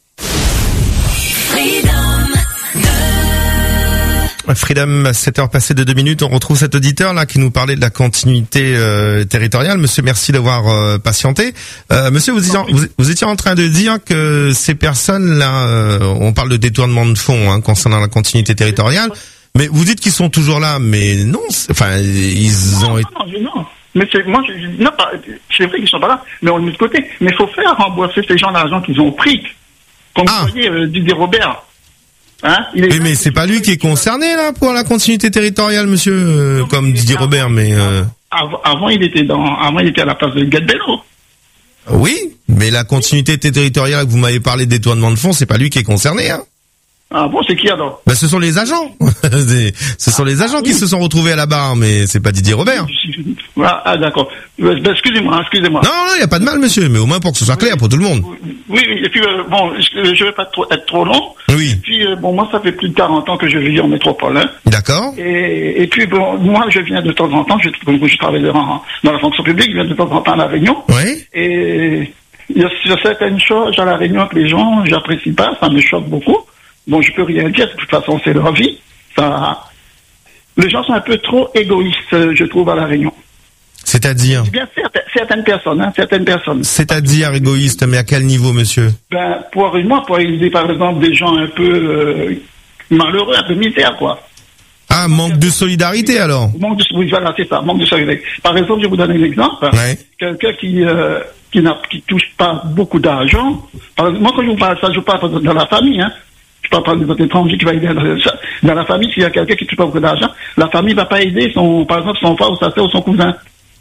Speaker 8: Freedom, 7h passées de 2 minutes, on retrouve cet auditeur là qui nous parlait de la continuité territoriale. Monsieur, merci d'avoir patienté. Monsieur, vous étiez en train de dire que ces personnes là, on parle de détournement de fonds concernant la continuité territoriale, mais vous dites qu'ils sont toujours là, mais non, ils ont été...
Speaker 13: Non. Mais c'est vrai qu'ils sont pas là, mais on le met de côté. Mais il faut faire rembourser ces gens l'argent qu'ils ont pris. Comme vous voyez, Didier Robert.
Speaker 8: Oui, mais c'est pas lui qui est concerné là pour la continuité territoriale, monsieur, comme Didier Robert, mais
Speaker 13: avant il était à la place de Gadbello.
Speaker 8: Oui, mais la continuité territoriale que vous m'avez parlé de détournement de fonds, c'est pas lui qui est concerné, hein.
Speaker 13: Ah bon, c'est qui alors?
Speaker 8: Ce sont les agents. Ce sont les agents qui se sont retrouvés à la barre, mais c'est pas Didier Robert.
Speaker 13: Ah d'accord. Excusez-moi.
Speaker 8: Non, il y a pas de mal, monsieur, mais au moins pour que ce soit clair pour tout le monde.
Speaker 13: Oui, et puis je vais pas être trop long.
Speaker 8: Oui.
Speaker 13: Et puis moi ça fait plus de 40 ans que je vis en métropole. Hein.
Speaker 8: D'accord.
Speaker 13: Et puis moi je viens de temps en temps, je travaille dans la fonction publique, je viens de temps en temps à La Réunion.
Speaker 8: Oui.
Speaker 13: Et il y a certaines choses à La Réunion que les gens j'apprécie pas, ça me choque beaucoup. Bon, je peux rien dire, de toute façon, c'est leur vie. Les gens sont un peu trop égoïstes, je trouve, à La Réunion.
Speaker 8: C'est-à-dire?
Speaker 13: C'est bien certaines personnes.
Speaker 8: C'est-à-dire égoïste, mais à quel niveau, monsieur?
Speaker 13: Pour aider, par exemple, des gens un peu malheureux, un peu misères, quoi.
Speaker 8: Ah, manque de solidarité alors.
Speaker 13: Oui, voilà, c'est ça, manque de solidarité. Par exemple, je vais vous donner un exemple.
Speaker 8: Ouais.
Speaker 13: Quelqu'un qui touche pas beaucoup d'argent. Moi, quand je vous parle ça, je parle dans la famille, hein. Je parle pas des étrangers qui va aider dans la famille. S'il y a quelqu'un qui touche pas beaucoup d'argent, la famille va pas aider par exemple, son frère ou sa sœur ou son cousin.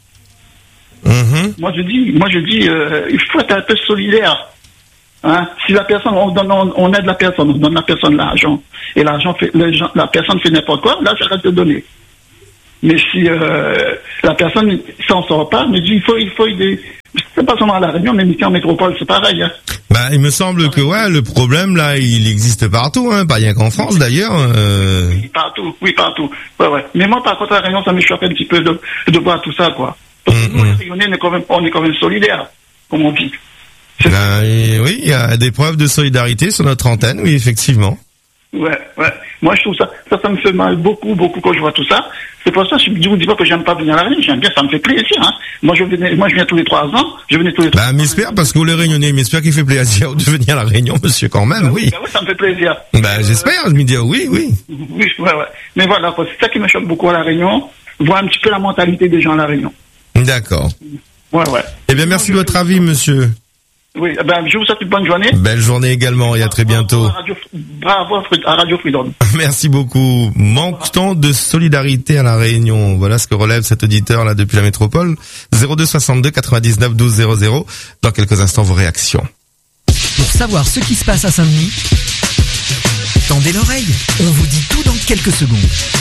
Speaker 13: Moi, je dis, il faut être un peu solidaire. Hein? Si la personne, on aide la personne, on donne la personne l'argent, et la personne fait n'importe quoi, là, j'arrête de donner. Mais si la personne s'en sort pas, mais il faut aider. C'est pas seulement à La Réunion, mais ici en métropole, c'est pareil. Hein.
Speaker 8: Bah, il me semble que le problème là, il existe partout, hein, pas rien qu'en France d'ailleurs.
Speaker 13: Oui, partout. Ouais. Mais moi, par contre, à La Réunion, ça me choque un petit peu de voir tout ça, quoi. Parce que nous, les Réunionnais, on est quand même solidaires, comme on dit.
Speaker 8: Oui, il y a des preuves de solidarité sur notre antenne, oui, effectivement.
Speaker 13: Ouais. Moi, je trouve ça me fait mal beaucoup quand je vois tout ça. C'est pour ça que je vous dis pas que j'aime pas venir à La Réunion, j'aime bien, ça me fait plaisir, hein. Moi, je viens tous les 3 ans,
Speaker 8: Bah, m'espère, parce que vous les Réunionnais, m'espère qu'il fait plaisir de venir à La Réunion, monsieur, quand même, oui.
Speaker 13: Oui, ça me fait plaisir.
Speaker 8: Bah, j'espère, je me dis, oui.
Speaker 13: Oui, ouais. Mais voilà, c'est ça qui me choque beaucoup à La Réunion, voir un petit peu la mentalité des gens à La Réunion.
Speaker 8: D'accord.
Speaker 13: Ouais.
Speaker 8: Eh bien, merci de votre avis, monsieur.
Speaker 13: Oui, je vous souhaite une bonne journée.
Speaker 8: Belle journée également et à très bientôt.
Speaker 13: Bravo à Radio Freedom.
Speaker 8: Merci beaucoup. Manque-t-on de solidarité à La Réunion? Voilà ce que relève cet auditeur là depuis la métropole. 02 62 99 12 00. Dans quelques instants, vos réactions.
Speaker 16: Pour savoir ce qui se passe à Saint-Denis, tendez l'oreille. On vous dit tout dans quelques secondes.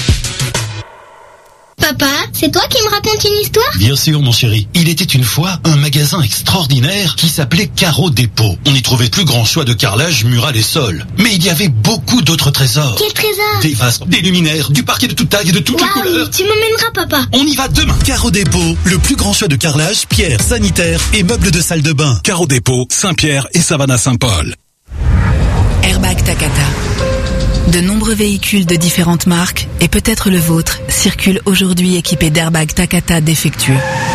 Speaker 17: Papa, c'est toi qui me racontes une histoire?
Speaker 14: Bien sûr, mon chéri. Il était une fois un magasin extraordinaire qui s'appelait Carreau Dépôt. On y trouvait plus grand choix de carrelage, mural et sol. Mais il y avait beaucoup d'autres trésors.
Speaker 17: Quel trésor?
Speaker 14: Des vases, des luminaires, du parquet de toute taille et de toutes les couleurs.
Speaker 17: Tu m'emmèneras, papa.
Speaker 14: On y va demain.
Speaker 18: Carreau Dépôt, le plus grand choix de carrelage, pierre, sanitaire et meubles de salle de bain. Carreau Dépôt, Saint-Pierre et Savannah-Saint-Paul.
Speaker 19: Airbag Takata. De nombreux véhicules de différentes marques, et peut-être le vôtre, circulent aujourd'hui équipés d'airbags Takata défectueux.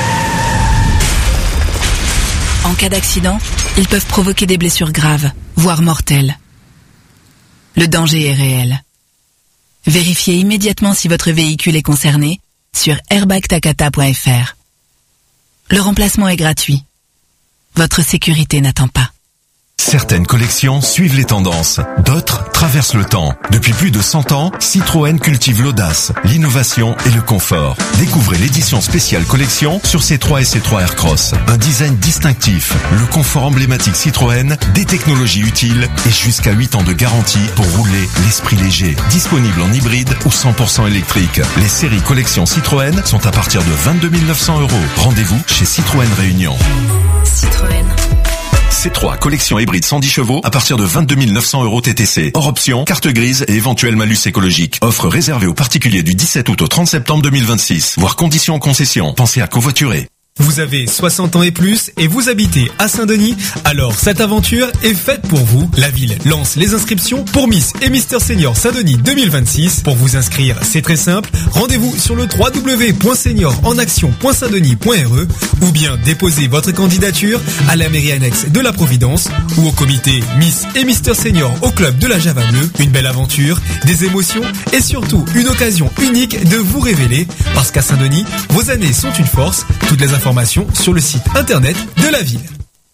Speaker 19: En cas d'accident, ils peuvent provoquer des blessures graves, voire mortelles. Le danger est réel. Vérifiez immédiatement si votre véhicule est concerné sur airbagtakata.fr. Le remplacement est gratuit. Votre sécurité n'attend pas.
Speaker 20: Certaines collections suivent les tendances, d'autres traversent le temps. Depuis plus de 100 ans, Citroën cultive l'audace, l'innovation et le confort. Découvrez l'édition spéciale collection sur C3 et C3 Aircross. Un design distinctif, le confort emblématique Citroën, des technologies utiles et jusqu'à 8 ans de garantie pour rouler l'esprit léger. Disponible en hybride ou 100% électrique. Les séries collection Citroën sont à partir de 22 900 €. Rendez-vous chez Citroën Réunion.
Speaker 19: Citroën.
Speaker 20: C3, collection hybride 110 chevaux à partir de 22 900 € TTC. Hors option, carte grise et éventuel malus écologique. Offre réservée aux particuliers du 17 août au 30 septembre 2026. Voir conditions en concession. Pensez à covoiturer.
Speaker 21: Vous avez 60 ans et plus et vous habitez à Saint-Denis? Alors cette aventure est faite pour vous. La ville lance les inscriptions pour Miss et Mister Senior Saint-Denis 2026. Pour vous inscrire, c'est très simple. Rendez-vous sur le www.seniorenaction.saintdenis.re ou bien déposez votre candidature à la mairie annexe de la Providence ou au comité Miss et Mister Senior au club de la Java Bleue. Une belle aventure, des émotions et surtout une occasion unique de vous révéler parce qu'à Saint-Denis, vos années sont une force. Toutes les informations sur le site internet de la ville.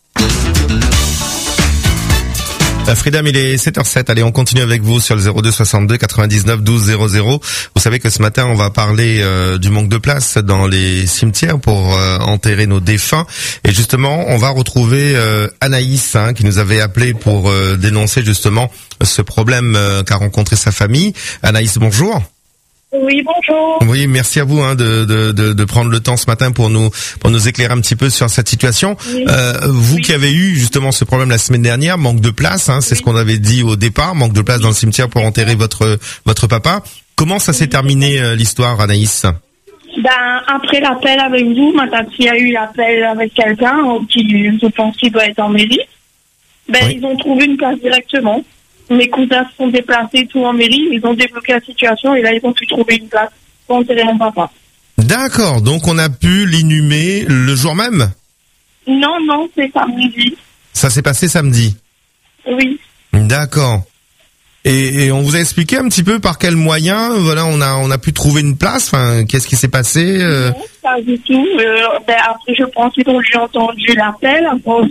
Speaker 8: Freedom, il est 7h07. Allez, on continue avec vous sur le 02 62 99 12 00. Vous savez que ce matin, on va parler du manque de place dans les cimetières pour enterrer nos défunts. Et justement, on va retrouver Anaïs qui nous avait appelé pour dénoncer justement ce problème qu'a rencontré sa famille. Anaïs, bonjour.
Speaker 2: Oui, bonjour.
Speaker 8: Oui, merci à vous de prendre le temps ce matin pour nous éclairer un petit peu sur cette situation. Oui. Vous qui avez eu justement ce problème la semaine dernière, manque de place, c'est ce qu'on avait dit au départ, manque de place dans le cimetière pour enterrer votre papa. Comment ça s'est terminé l'histoire, Anaïs?
Speaker 2: Après l'appel avec vous, ma tante a eu l'appel avec quelqu'un qui, je pense, qu'il doit être en mairie. Ils ont trouvé une place directement. Mes cousins se sont déplacés tout en mairie, ils ont débloqué la situation et là ils ont pu trouver une place pour enterrer mon papa.
Speaker 8: D'accord, donc on a pu l'inhumer le jour même?
Speaker 2: Non, c'est samedi.
Speaker 8: Ça s'est passé samedi?
Speaker 2: Oui.
Speaker 8: D'accord. Et on vous a expliqué un petit peu par quels moyens, voilà, on a pu trouver une place. Enfin, qu'est-ce qui s'est passé
Speaker 2: Non, pas du tout. Après, je pense qu'ils ont entendu l'appel, à force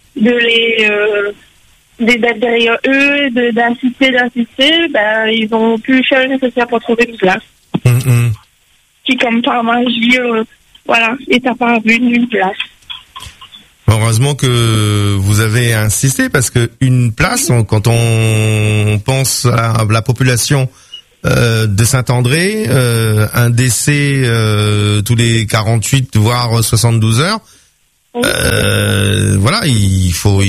Speaker 2: d'être derrière eux, d'insister, ils ont pu faire le nécessaire pour trouver une place. Qui, comme par magie, est apparu une place.
Speaker 8: Heureusement que vous avez insisté, parce que une place, quand on pense à la population de Saint-André, un décès tous les 48 voire 72 heures, voilà, il faut...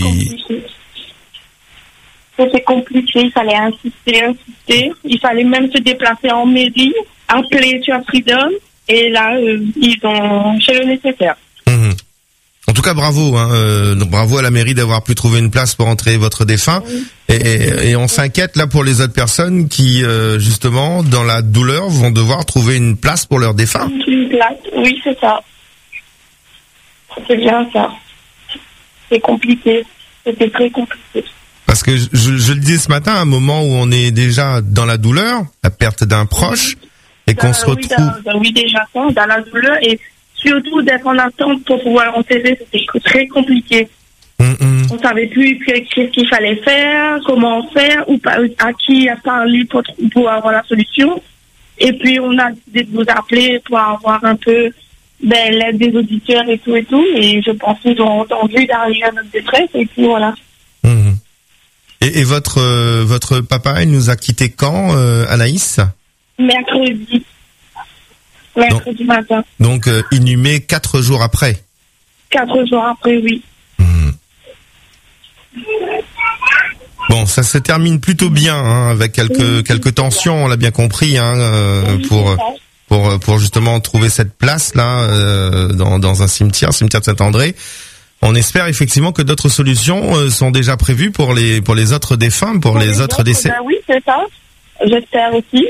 Speaker 2: C'était compliqué, il fallait insister. Il fallait même se déplacer en mairie, appeler sur Freedom, et là, ils ont fait le nécessaire.
Speaker 8: En tout cas, bravo, bravo à la mairie d'avoir pu trouver une place pour enterrer votre défunt. Et on s'inquiète là pour les autres personnes qui, justement, dans la douleur, vont devoir trouver une place pour leur défunt.
Speaker 2: Une place, oui, c'est ça. C'est bien ça. C'est compliqué. C'était très compliqué.
Speaker 8: Parce que je le disais ce matin, à un moment où on est déjà dans la douleur, la perte d'un proche, et qu'on se retrouve...
Speaker 2: Oui, déjà ça, dans la douleur, et surtout d'être en attente pour pouvoir enterrer, c'était très compliqué. On savait plus qu'est-ce qu'il fallait faire, comment faire, ou à qui parler pour avoir la solution. Et puis on a décidé de vous appeler pour avoir un peu l'aide des auditeurs et tout. Et je pense qu'ils ont entendu derrière notre détresse, et puis voilà.
Speaker 8: Et votre papa, il nous a quitté quand, Anaïs?
Speaker 2: Mercredi matin.
Speaker 8: Donc inhumé 4 jours après.
Speaker 2: 4 jours après, oui.
Speaker 8: Bon, ça se termine plutôt bien, avec quelques tensions, on l'a bien compris, pour justement trouver cette place là dans un cimetière de Saint-André. On espère effectivement que d'autres solutions sont déjà prévues pour les autres défunts, pour les autres décès.
Speaker 2: Oui, c'est ça. J'espère aussi.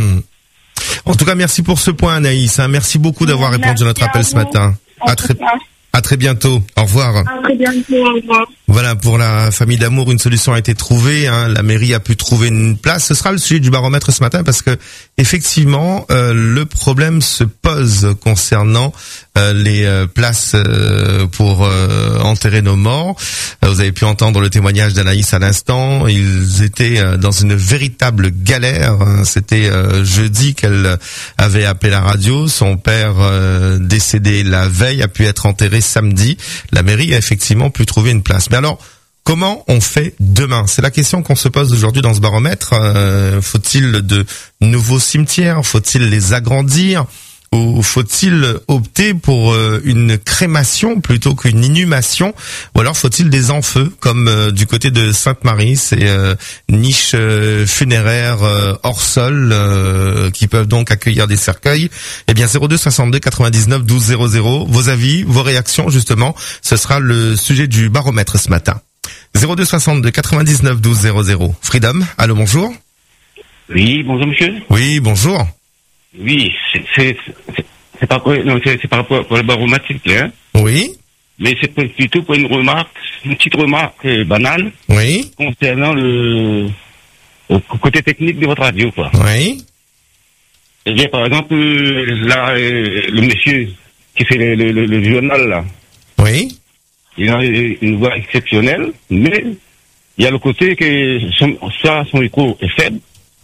Speaker 8: En tout cas, merci pour ce point, Anaïs. Merci beaucoup d'avoir répondu à notre appel ce matin. À très bientôt. Au revoir.
Speaker 2: À très bientôt. Au revoir.
Speaker 8: Voilà, pour la famille d'amour, une solution a été trouvée. La mairie a pu trouver une place. Ce sera le sujet du baromètre ce matin, parce que effectivement, le problème se pose concernant les places pour enterrer nos morts. Vous avez pu entendre le témoignage d'Anaïs à l'instant. Ils étaient dans une véritable galère. C'était jeudi qu'elle avait appelé la radio. Son père, décédé la veille, a pu être enterré samedi. La mairie a effectivement pu trouver une place. Mais alors, comment on fait demain? C'est la question qu'on se pose aujourd'hui dans ce baromètre. Faut-il de nouveaux cimetières? Faut-il les agrandir? Ou faut-il opter pour une crémation plutôt qu'une inhumation? Ou alors faut-il des enfeux, comme du côté de Sainte-Marie, ces niches funéraires hors sol qui peuvent donc accueillir des cercueils? Eh bien, 02 62 99 12 00. Vos avis, vos réactions, justement, ce sera le sujet du baromètre ce matin. 02 62 99 12 00. Freedom, allô, bonjour.
Speaker 7: Oui, bonjour monsieur.
Speaker 8: Oui, bonjour.
Speaker 7: Oui, c'est pas c'est par rapport au baromètre, hein.
Speaker 8: Oui.
Speaker 7: Mais c'est plutôt pour une petite remarque banale.
Speaker 8: Oui.
Speaker 7: Concernant le côté technique de votre radio, quoi.
Speaker 8: Oui.
Speaker 7: Eh bien, par exemple, là, le monsieur qui fait le journal, là.
Speaker 8: Oui.
Speaker 7: Il a une voix exceptionnelle, mais il y a le côté que son écho est faible.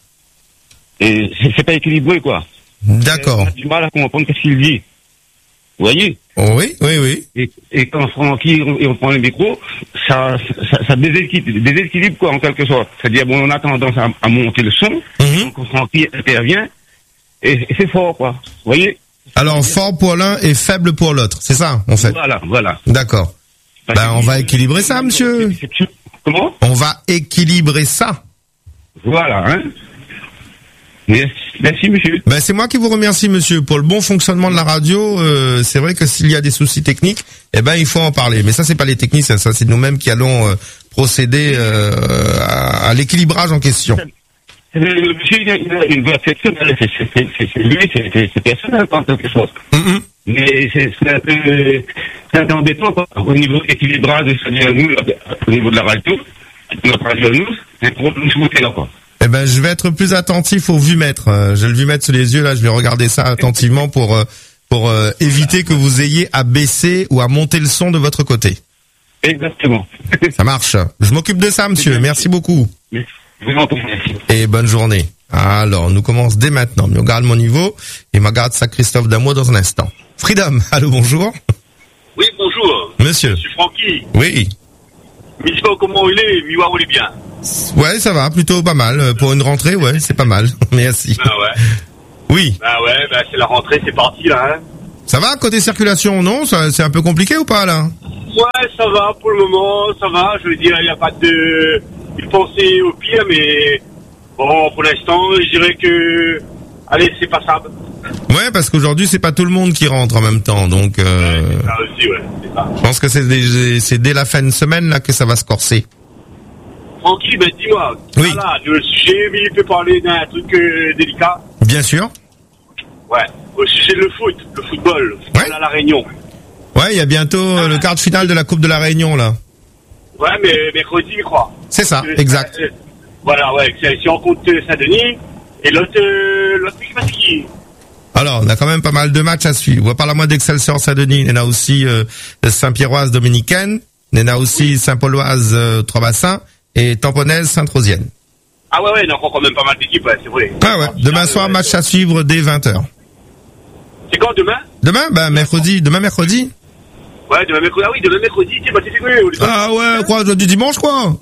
Speaker 7: Et c'est pas équilibré, quoi.
Speaker 8: D'accord.
Speaker 7: On a du mal à comprendre ce qu'il dit. Vous voyez?
Speaker 8: Oui, oui, oui.
Speaker 7: Et quand Francky reprend le micro, ça déséquilibre, quoi, en quelque sorte. C'est-à-dire, bon, on a tendance à monter le son, donc Francky intervient, et c'est fort, quoi. Vous voyez?
Speaker 8: Alors, fort pour l'un et faible pour l'autre. C'est ça, en fait?
Speaker 7: Voilà.
Speaker 8: D'accord. On va équilibrer ça, monsieur.
Speaker 7: Comment?
Speaker 8: On va équilibrer ça.
Speaker 7: Voilà, hein. Merci, monsieur.
Speaker 8: C'est moi qui vous remercie, monsieur, pour le bon fonctionnement de la radio. C'est vrai que s'il y a des soucis techniques, il faut en parler. Mais ça, c'est pas les techniciens, ça, c'est nous-mêmes qui allons procéder à l'équilibrage en question.
Speaker 7: Le monsieur, il a une voix exceptionnelle. C'est personnel, en quelque chose. Mais c'est un peu embêtant, quoi. Au niveau de l'équilibrage, c'est-à-dire nous, au niveau de la radio, notre radio, nous, c'est trop nous souhaiter là, quoi.
Speaker 8: Eh ben, je vais être plus attentif au vumètre. J'ai le vumètre sous les yeux, là, je vais regarder ça attentivement pour éviter que vous ayez à baisser ou à monter le son de votre côté.
Speaker 7: Exactement.
Speaker 8: Ça marche. Je m'occupe de ça, monsieur. Merci beaucoup.
Speaker 7: Je vous en prie.
Speaker 8: Et bonne journée. Alors, nous commence dès maintenant. On garde mon niveau et on garde ça Christophe Damour dans un instant. Freedom, allô, bonjour.
Speaker 3: Oui, bonjour.
Speaker 8: Monsieur.
Speaker 3: Je suis Francky.
Speaker 8: Oui.
Speaker 3: Mais dis pas comment il est, Miwa, il est bien.
Speaker 8: Ouais, ça va, plutôt pas mal. Pour une rentrée, ouais, c'est pas mal. Merci.
Speaker 3: Ah ouais.
Speaker 8: Oui.
Speaker 3: Ah ouais, bah c'est la rentrée, c'est parti là. Hein.
Speaker 8: Ça va, côté circulation, non? C'est un peu compliqué ou pas, là?
Speaker 3: Ouais, ça va, pour le moment, ça va. Je veux dire, il n'y a pas de... Il pensait au pire, mais... Bon, pour l'instant, je dirais que... Allez, c'est passable.
Speaker 8: Ouais, parce qu'aujourd'hui, c'est pas tout le monde qui rentre en même temps, donc...
Speaker 3: Ouais, c'est ça aussi, ouais, c'est ça.
Speaker 8: Je pense que c'est dès la fin de semaine, là, que ça va se corser.
Speaker 3: Francky, ben dis-moi.
Speaker 8: Oui.
Speaker 3: Voilà, le sujet, mais il peut parler d'un truc délicat.
Speaker 8: Bien sûr.
Speaker 3: Ouais, au sujet de le football à La Réunion.
Speaker 8: Ouais, il y a bientôt le quart de finale de la Coupe de la Réunion, là.
Speaker 3: Ouais, mais mercredi, je crois.
Speaker 8: C'est ça, exact.
Speaker 3: Voilà, ouais, si on compte Saint-Denis, et l'autre, je sais pas c'est qui.
Speaker 8: Alors, on a quand même pas mal de matchs à suivre. On va parler à moi d'Excelsior Saint-Denis. Il y en a aussi Saint-Pierroise dominicaine. Il y en a aussi Saint-Pauloise Trois-Bassins et Tamponnaise Sainte-Rosienne.
Speaker 3: Ah ouais, donc quand même pas mal d'équipes, ouais, c'est vrai.
Speaker 8: Ah ouais, demain soir, match à suivre dès 20h.
Speaker 3: C'est quand demain?
Speaker 8: Demain, mercredi.
Speaker 3: Ouais, demain mercredi. Ah oui, demain mercredi, tu sais, c'est figuré.
Speaker 8: Ah ouais, quoi, du dimanche, quoi.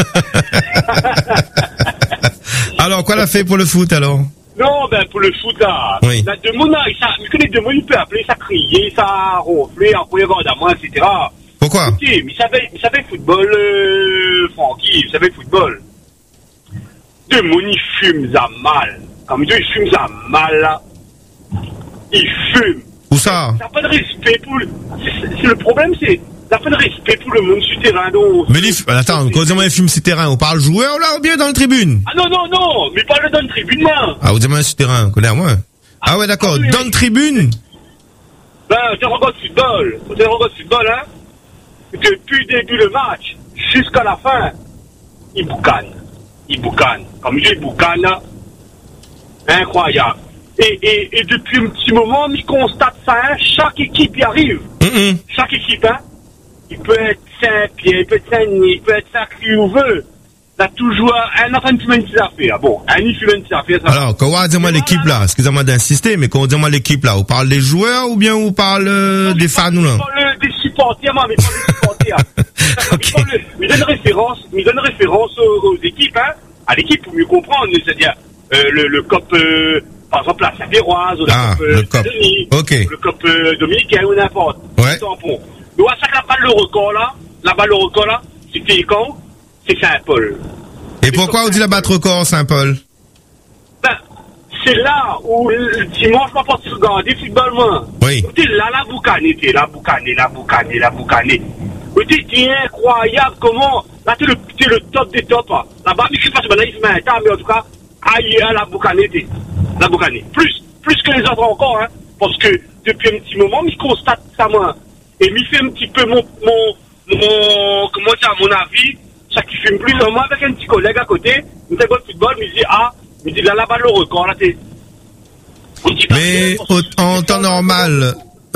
Speaker 8: Alors, quoi l'a fait pour le foot, alors?
Speaker 3: Non, ben, pour le foot, là.
Speaker 8: Oui.
Speaker 3: La demona, que les deux mots, il peut appeler ça crier, ça ronfler, envoyer garde à moi, etc.
Speaker 8: Pourquoi?
Speaker 3: Ok, mais il savait football, Francky, il savait football. Deux mots, il fume ça mal. Comme il fume ça mal, là. Il fume.
Speaker 8: Où ça?
Speaker 3: Ça n'a pas de respect pour c'est le problème, c'est ça n'a pas de respect pour le monde sur terrain. Donc...
Speaker 8: Mais attends, quand on dit fume sur terrain, on parle joueur là ou bien dans la tribune?
Speaker 3: Ah non, mais pas dans la tribune, là.
Speaker 8: Ah, vous dites sur terrain, connais moi. Ah ouais, d'accord, dans la tribune?
Speaker 3: Ben, tu regardes football, hein. Depuis le début du match, jusqu'à la fin, il boucane. Comme il boucane, là. Incroyable. Et depuis un petit moment, il constate ça, hein, chaque équipe y arrive. Chaque équipe, hein. Il peut être Saint-Pierre, il peut être Saint-Denis, il peut être Sacré où veut. T'as toujours un enfant qui fait une petite affaire. Bon, un qui fait une petite affaire.
Speaker 8: Alors, quand on dit moi l'équipe là, excusez-moi d'insister, mais quand on dit moi l'équipe là, on parle des joueurs ou bien on parle des fans ou là?
Speaker 3: On parle des supporters, mais pas des supporters. Okay. Il donne référence aux équipes, hein. À l'équipe pour mieux comprendre, c'est-à-dire, le COP, par exemple, la Saint-Pierroise, ou la COP Saint-Denis, le COP dominicain, ou n'importe.
Speaker 8: Ouais.
Speaker 3: Donc, à chaque la balle le record là, c'était quand? C'est Saint-Paul.
Speaker 8: Et pourquoi on dit la batte record, Saint-Paul?
Speaker 3: Ben, c'est là où, le dimanche, on va partir regarder football, moi.
Speaker 8: Oui.
Speaker 3: T'es là, la boucanée. C'est incroyable comment, là, t'es le top des tops, hein. Là-bas, mais je sais pas si maintenant, il se met un temps, mais en tout cas, aïe, la boucanée. Plus que les autres encore, hein. Parce que, depuis un petit moment, je constate ça, moi. Et m'y fait un petit peu mon avis, ça qui fume plus, moi, avec un petit collègue à côté, il fait bon football, il dit, là, la balle le record, là, t'es.
Speaker 8: Mais, en temps normal,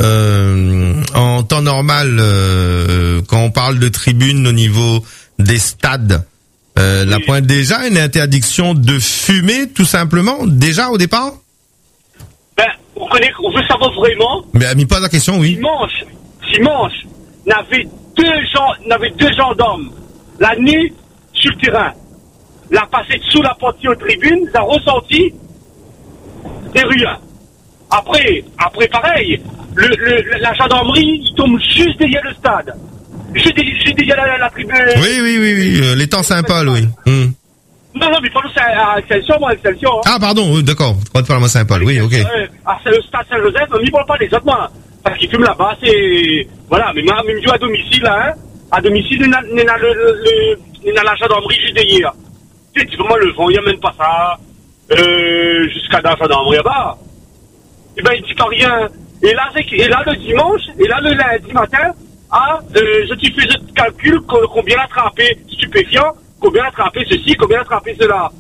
Speaker 8: quand on parle de tribune au niveau des stades, la pointe déjà une interdiction de fumer, tout simplement, déjà au départ?
Speaker 3: Ben, on veut savoir vraiment.
Speaker 8: Mais elle m'y pose la question, oui.
Speaker 3: Dimanche, il y avait deux gendarmes, la nuit, sur le terrain. La passé sous la porte aux tribunes, ça a ressenti des rien. Après, pareil, la gendarmerie, il tombe juste derrière le stade. Juste derrière la tribune.
Speaker 8: Oui, l'étang Saint-Paul, oui.
Speaker 3: Non, mais pas c'est à Excelsior, moi, Excelsior. Hein.
Speaker 8: Ah, pardon, oui, d'accord. Tu crois de parler à Saint-Paul, oui, ok.
Speaker 3: C'est le stade Saint-Joseph, mais il ne parle pas des autres, moi. Parce qu'ils fument là-bas, c'est... Voilà, mais même à domicile, là, hein. À domicile, il y a la gendarmerie juste derrière. Tu sais, vraiment, le vent, il n'y a même pas ça. Jusqu'à la gendarmerie là-bas. Eh ben, il dit pas rien. Et là, le dimanche, et là, le lundi matin, je te fais le calcul, combien attraper stupéfiant, combien attraper ceci, combien attraper cela.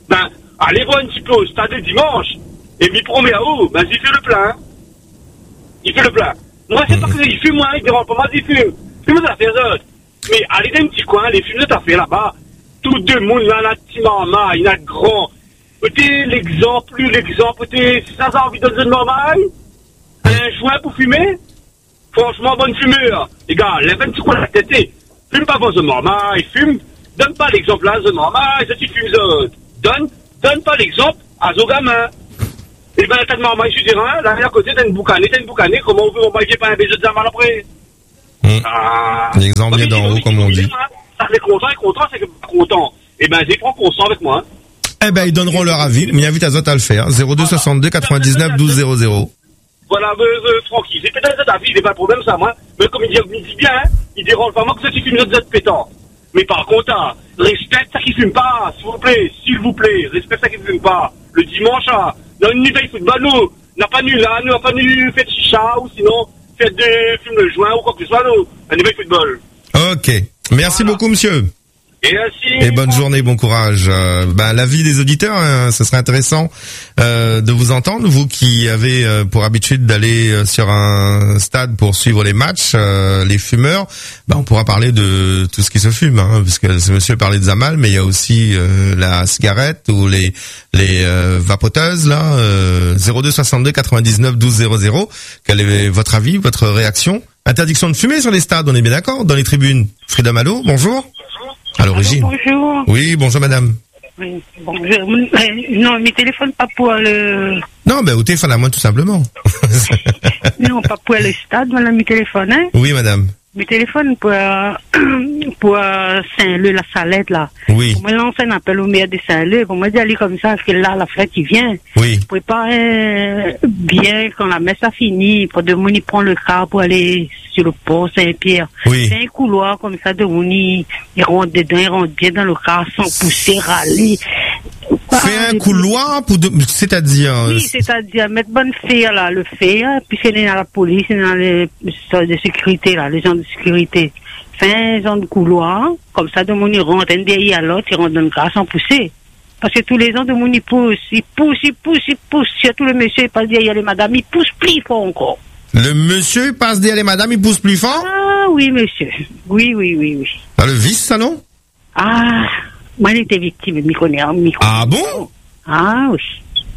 Speaker 3: Ben, allez voir un petit peu au stade dimanche, et m'y promet à où, ben, il fait le plein. Il fait le plein. Moi, c'est pas que il fume, moi, il dérange pas, moi, il fume. Fume ça fait autres. Mais allez dans un petit coin, les fumes de ta fait là-bas, tout le monde, là, la petite maman, il y a grand. Peut-être l'exemple, peut-être, ça a envie de donner normal. Un joint pour fumer. Franchement, bonne fumeur. Les gars, lève un petit coin la tête. Fume pas vos normal, fume. Donne pas l'exemple à The Normal, ça tu fumes donne pas l'exemple à The gamin. Et ben, t'as de maman, je dirais, là, à côté, t'as une boucanée, comment on veut, on va pas un baiser de zaman après.
Speaker 8: L'exemple vient d'en haut, comme on dit.
Speaker 3: Ça fait content, c'est que pas content. Et ben, ils prennent consent avec moi.
Speaker 8: Eh ben, ils donneront leur avis, mais invite à Zot à le faire. 02 62 99 12 00.
Speaker 3: Voilà, tranquille. C'est peut-être cet avis, il n'est pas le problème, ça, moi. Mais comme il dit bien, il dérange pas moi que ça qui fume notre pétant. Mais par contre, respecte ça qui fume pas, s'il vous plaît, respecte ça qui fume pas. Le dimanche, dans une nuit de football, nous, n'a pas nu fait de chicha, ou sinon, fait de fume le joint, ou quoi que ce soit, nous, un nuit de football.
Speaker 8: Ok. Merci beaucoup, monsieur. Et bonne journée, bon courage. L'avis des auditeurs, hein, ce serait intéressant de vous entendre, vous qui avez pour habitude d'aller sur un stade pour suivre les matchs, les fumeurs. On pourra parler de tout ce qui se fume, hein, parce que ce monsieur parlait de Zamal, mais il y a aussi la cigarette ou les vapoteuses là. 02 62 99 12 00. Quel est votre avis, votre réaction? Interdiction de fumer sur les stades, on est bien d'accord. Dans les tribunes, Freedom Allo, bonjour. À l'origine.
Speaker 4: Bonjour.
Speaker 8: Oui, bonjour madame.
Speaker 4: Oui, bonjour. Non, mes téléphones pas pour le...
Speaker 8: Non, au téléphone à moi tout simplement.
Speaker 4: Non, pas pour le stade, voilà mes téléphones, hein.
Speaker 8: Oui madame.
Speaker 4: Mes téléphones pour Saint-Leu, la Salette, là.
Speaker 8: Oui.
Speaker 4: Pour moi, lancer un appel au maire de Saint-Leu, pour moi dire aller comme ça, parce que là, la fête, il vient.
Speaker 8: Oui.
Speaker 4: Préparer bien quand la messe a fini, pour de monde, il prend le car pour aller sur le pont Saint-Pierre.
Speaker 8: Oui.
Speaker 4: C'est un couloir comme ça, de monde, il rentre dedans, il rentre bien dans le car, sans pousser, râler.
Speaker 8: Fait un couloir c'est-à-dire?
Speaker 4: Oui, c'est-à-dire mettre bonne fer là, le fer, puis c'est dans la police, c'est dans les sortes de sécurité là, les gens de sécurité. Fait un genre de couloir, comme ça, de mon il rentre un derrière l'autre, il rentre dans le cas sans pousser. Parce que tous les gens de mon il pousse, surtout le monsieur il passe derrière les madames, il pousse plus fort encore.
Speaker 8: Le monsieur passe derrière les madames, il pousse plus fort?
Speaker 4: Ah oui monsieur, oui.
Speaker 8: Dans le vice ça non?
Speaker 4: Ah, moi j'étais victime, m'y connais.
Speaker 8: Ah bon?
Speaker 4: Ah oui.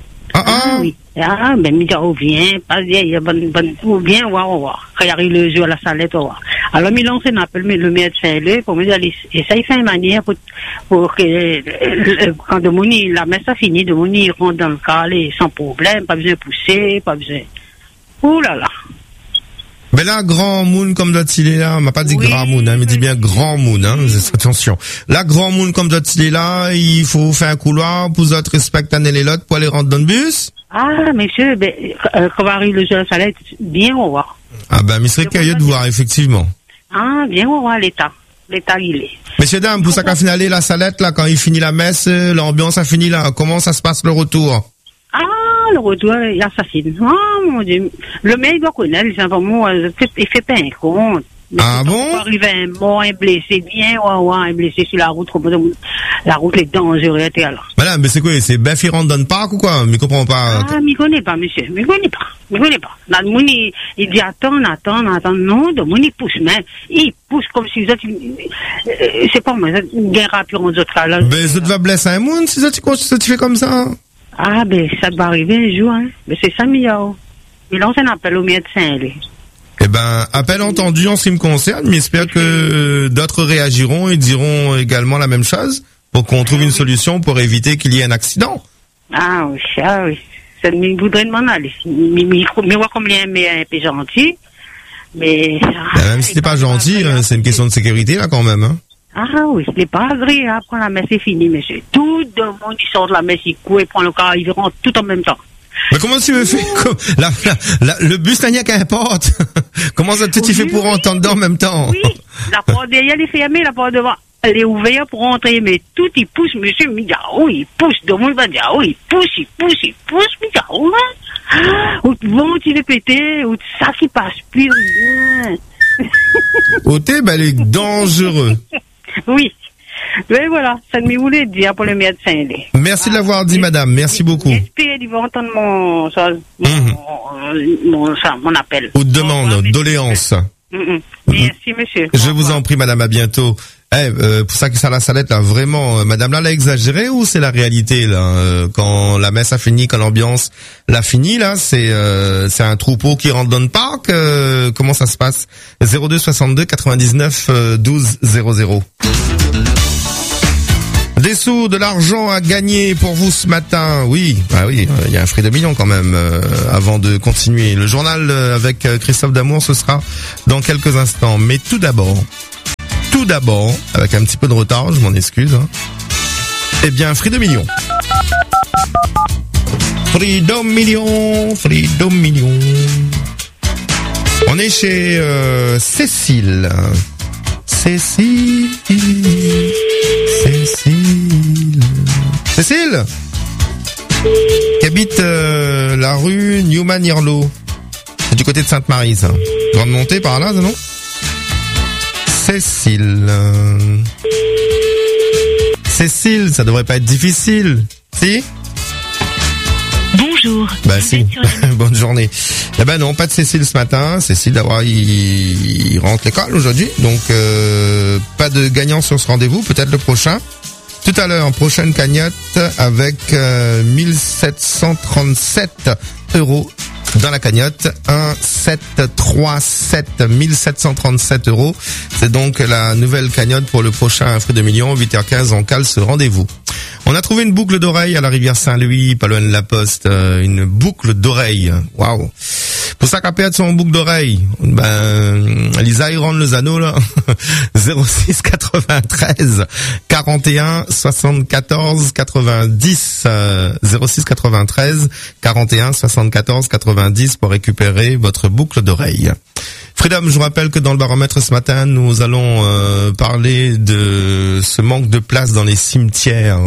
Speaker 4: Ah oui. Ah, viens, passe derrière, viens, voir. Quand il arrive le jour à la salette, on va voir. Alors, il lance un appel, le maire de Saint-Leu, pour me dire, et ça, il fait une manière pour que, quand la messe a fini, il rentre dans le car, sans problème, pas besoin de pousser, pas besoin. Ouh là là.
Speaker 8: Mais là, grand moon comme d'autres il est là, on m'a pas dit grand moon, hein, mais dit bien grand moon, hein, attention. Là, grand moon comme d'autres il est là, il faut faire un couloir pour d'autres respecter les lots pour aller rentrer dans le bus.
Speaker 4: Ah, monsieur, quand va arriver le jour, ça va être bien, on va voir.
Speaker 8: Ah mais serait curieux de voir, effectivement.
Speaker 4: Ah, bien, on va voir l'état, il est.
Speaker 8: Messieurs, dames, pour ça qu'à finaler la salette, là, quand il finit la messe, l'ambiance a fini là, comment ça se passe le retour?
Speaker 4: Ah, le retour, il assassine. Ah, mon Dieu. Le maire, il doit connaître, les enfants, il fait pas un compte.
Speaker 8: Ah bon?
Speaker 4: Quand arrive un mort, un blessé, bien, un blessé sur la route, la route est dangereuse, alors.
Speaker 8: Madame, mais c'est quoi? C'est Bafi rentre dans le parc ou quoi? Je comprends pas.
Speaker 4: Ah, m'y connais pas, monsieur. M'y connais pas. Là, le monde, il dit attends. Non, le monde, il pousse, mais il pousse comme si vous êtes, c'est pas moi, une guerre rapide en autres cas, là.
Speaker 8: Mais ça te va blesser un monde si ça tu fais comme ça?
Speaker 4: Ah, ça va arriver un jour, hein. Mais c'est ça, Miao. Il lance un appel au maire de Saint-Leu.
Speaker 8: Appel entendu en ce qui me concerne, mais j'espère que d'autres réagiront et diront également la même chose pour qu'on trouve une solution pour éviter qu'il y ait un accident.
Speaker 4: Ah oui. Ça me voudrait m'en aller. Mais voir combien est un peu gentil, mais...
Speaker 8: même si c'est pas gentil, c'est une question de sécurité, là, quand même, hein.
Speaker 4: Ah oui, c'est pas agréable quand la messe est finie, monsieur. Tout le monde qui sort de la messe, il court, il prend le car, il rentre tout en même temps.
Speaker 8: Mais comment tu me fais le bus n'a rien qu'importe. Comment ça tu fais pour entendre dedans en même temps?
Speaker 4: Oui, la porte derrière elle est fermée, la porte devant elle est ouverte pour rentrer, mais tout il pousse, monsieur, il dit il pousse, de monde va dire il pousse, il ou bon, tu veux péter, ou ça qui passe plus rien.
Speaker 8: Au thé, il est dangereux.
Speaker 4: Oui. Mais voilà, ça me voulait dire pour le médecin.
Speaker 8: Merci de l'avoir dit, madame. Merci beaucoup.
Speaker 4: J'espère qu'ils vont entendre mon appel.
Speaker 8: Ou demande, doléance.
Speaker 4: Merci, monsieur.
Speaker 8: Je vous en prie, madame, à bientôt. Pour ça que ça la salette, là, vraiment, madame, là, elle a exagéré ou c'est la réalité, là, quand la messe a fini, quand l'ambiance l'a fini, là, c'est un troupeau qui rentre dans le parc, comment ça se passe? 02 62 99 12 00. Des sous, de l'argent à gagner pour vous ce matin. Oui, il y a un Freedom Million quand même. Avant de continuer, le journal avec Christophe Damour, ce sera dans quelques instants. Mais tout d'abord, avec un petit peu de retard, je m'en excuse. Eh bien, Freedom Million. Freedom Million. On est chez Cécile. Cécile qui habite la rue Newman-Irlo. C'est du côté de Sainte-Marie, ça. Grande montée par là, ça, non? Cécile, ça devrait pas être difficile. Si?
Speaker 5: Bonjour.
Speaker 8: Bah si. Bonne journée. Eh ben non, pas de Cécile ce matin. Cécile, d'abord, il rentre l'école aujourd'hui. Donc, pas de gagnant sur ce rendez-vous. Peut-être le prochain. Tout à l'heure, prochaine cagnotte avec 1737 € dans la cagnotte. 1737 1737 €. C'est donc la nouvelle cagnotte pour le prochain Freedom Million. 8h15, on cale ce rendez-vous. On a trouvé une boucle d'oreille à la rivière Saint-Louis, pas loin de la Poste. Une boucle d'oreille. Waouh. Pour ça qu'à perdre son boucle d'oreille, Lisa Iron Lozano, là, 06 93 41 74 90, 06 93 41 74 90 pour récupérer votre boucle d'oreille. Freedom, je vous rappelle que dans le baromètre ce matin, nous allons parler de ce manque de place dans les cimetières.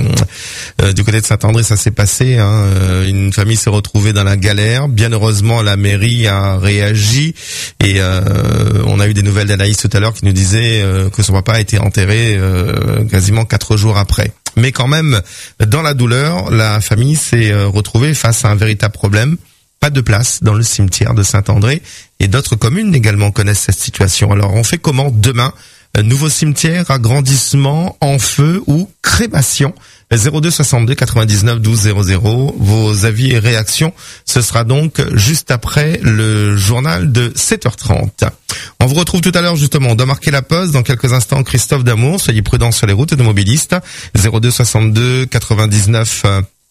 Speaker 8: Du côté de Saint-André, ça s'est passé. Une famille s'est retrouvée dans la galère. Bien heureusement, la mairie a réagi et on a eu des nouvelles d'Anaïs tout à l'heure qui nous disait que son papa a été enterré quasiment 4 jours après. Mais quand même, dans la douleur, la famille s'est retrouvée face à un véritable problème. Pas de place dans le cimetière de Saint-André et d'autres communes également connaissent cette situation. Alors on fait comment demain? Nouveau cimetière, agrandissement, en feu ou crémation? 02 62 99 12 00. Vos avis et réactions, ce sera donc juste après le journal de 7h30. On vous retrouve tout à l'heure justement, on doit marquer la pause. Dans quelques instants, Christophe Damour, soyez prudents sur les routes automobilistes. 02 62 99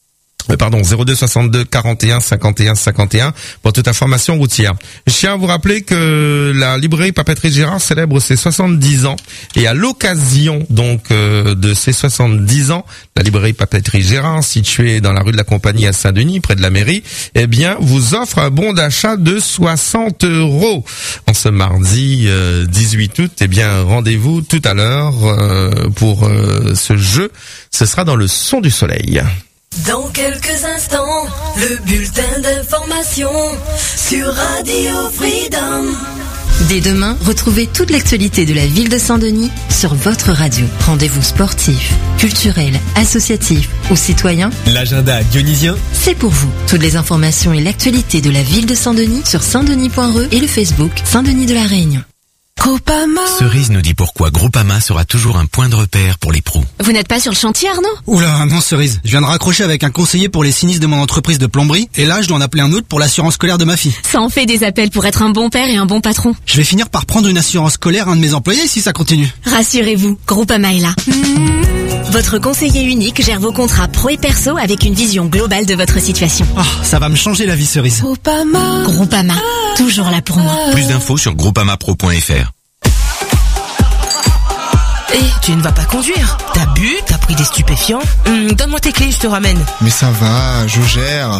Speaker 8: 02 62 41 51 51 pour toute information routière. Je tiens à vous rappeler que la librairie Papeterie Gérard célèbre ses 70 ans et à l'occasion donc de ces 70 ans, la librairie Papeterie Gérard située dans la rue de la Compagnie à Saint-Denis près de la mairie, eh bien vous offre un bon d'achat de 60 € en ce mardi 18 août. Eh bien rendez-vous tout à l'heure pour ce jeu. Ce sera dans le son du soleil.
Speaker 22: Dans quelques instants, le bulletin d'information sur Radio Freedom.
Speaker 10: Dès demain, retrouvez toute l'actualité de la ville de Saint-Denis sur votre radio. Rendez-vous sportif, culturel, associatif ou citoyen.
Speaker 21: L'agenda dionysien,
Speaker 10: c'est pour vous. Toutes les informations et l'actualité de la ville de Saint-Denis sur saintdenis.re et le Facebook Saint-Denis de la Réunion.
Speaker 22: Groupama.
Speaker 23: Cerise nous dit pourquoi Groupama sera toujours un point de repère pour les pros.
Speaker 24: Vous n'êtes pas sur le chantier, Arnaud?
Speaker 25: Oula, non Cerise. Je viens de raccrocher avec un conseiller pour les sinistres de mon entreprise de plomberie et là, je dois en appeler un autre pour l'assurance scolaire de ma fille.
Speaker 24: Ça en fait des appels pour être un bon père et un bon patron.
Speaker 25: Je vais finir par prendre une assurance scolaire à un de mes employés si ça continue.
Speaker 24: Rassurez-vous, Groupama est là. Votre conseiller unique gère vos contrats pro et perso avec une vision globale de votre situation.
Speaker 25: Oh, ça va me changer la vie, Cerise.
Speaker 24: Groupama. Groupama, toujours là pour moi.
Speaker 23: Plus d'infos sur groupamapro.fr.
Speaker 26: Tu ne vas pas conduire. T'as bu, t'as pris des stupéfiants. Donne-moi tes clés, je te ramène.
Speaker 27: Mais ça va, je gère.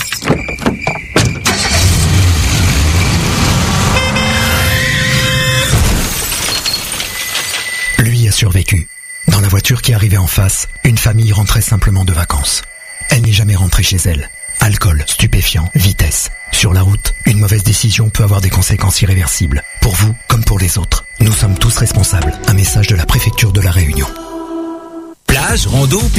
Speaker 28: Lui a survécu. Dans la voiture qui arrivait en face, une famille rentrait simplement de vacances. Elle n'est jamais rentrée chez elle. Alcool, stupéfiants, vitesse. Sur la route, une mauvaise décision peut avoir des conséquences irréversibles. Pour vous comme pour les autres. Nous sommes tous responsables. Un message de la préfecture de la Réunion.
Speaker 1: plage, rando,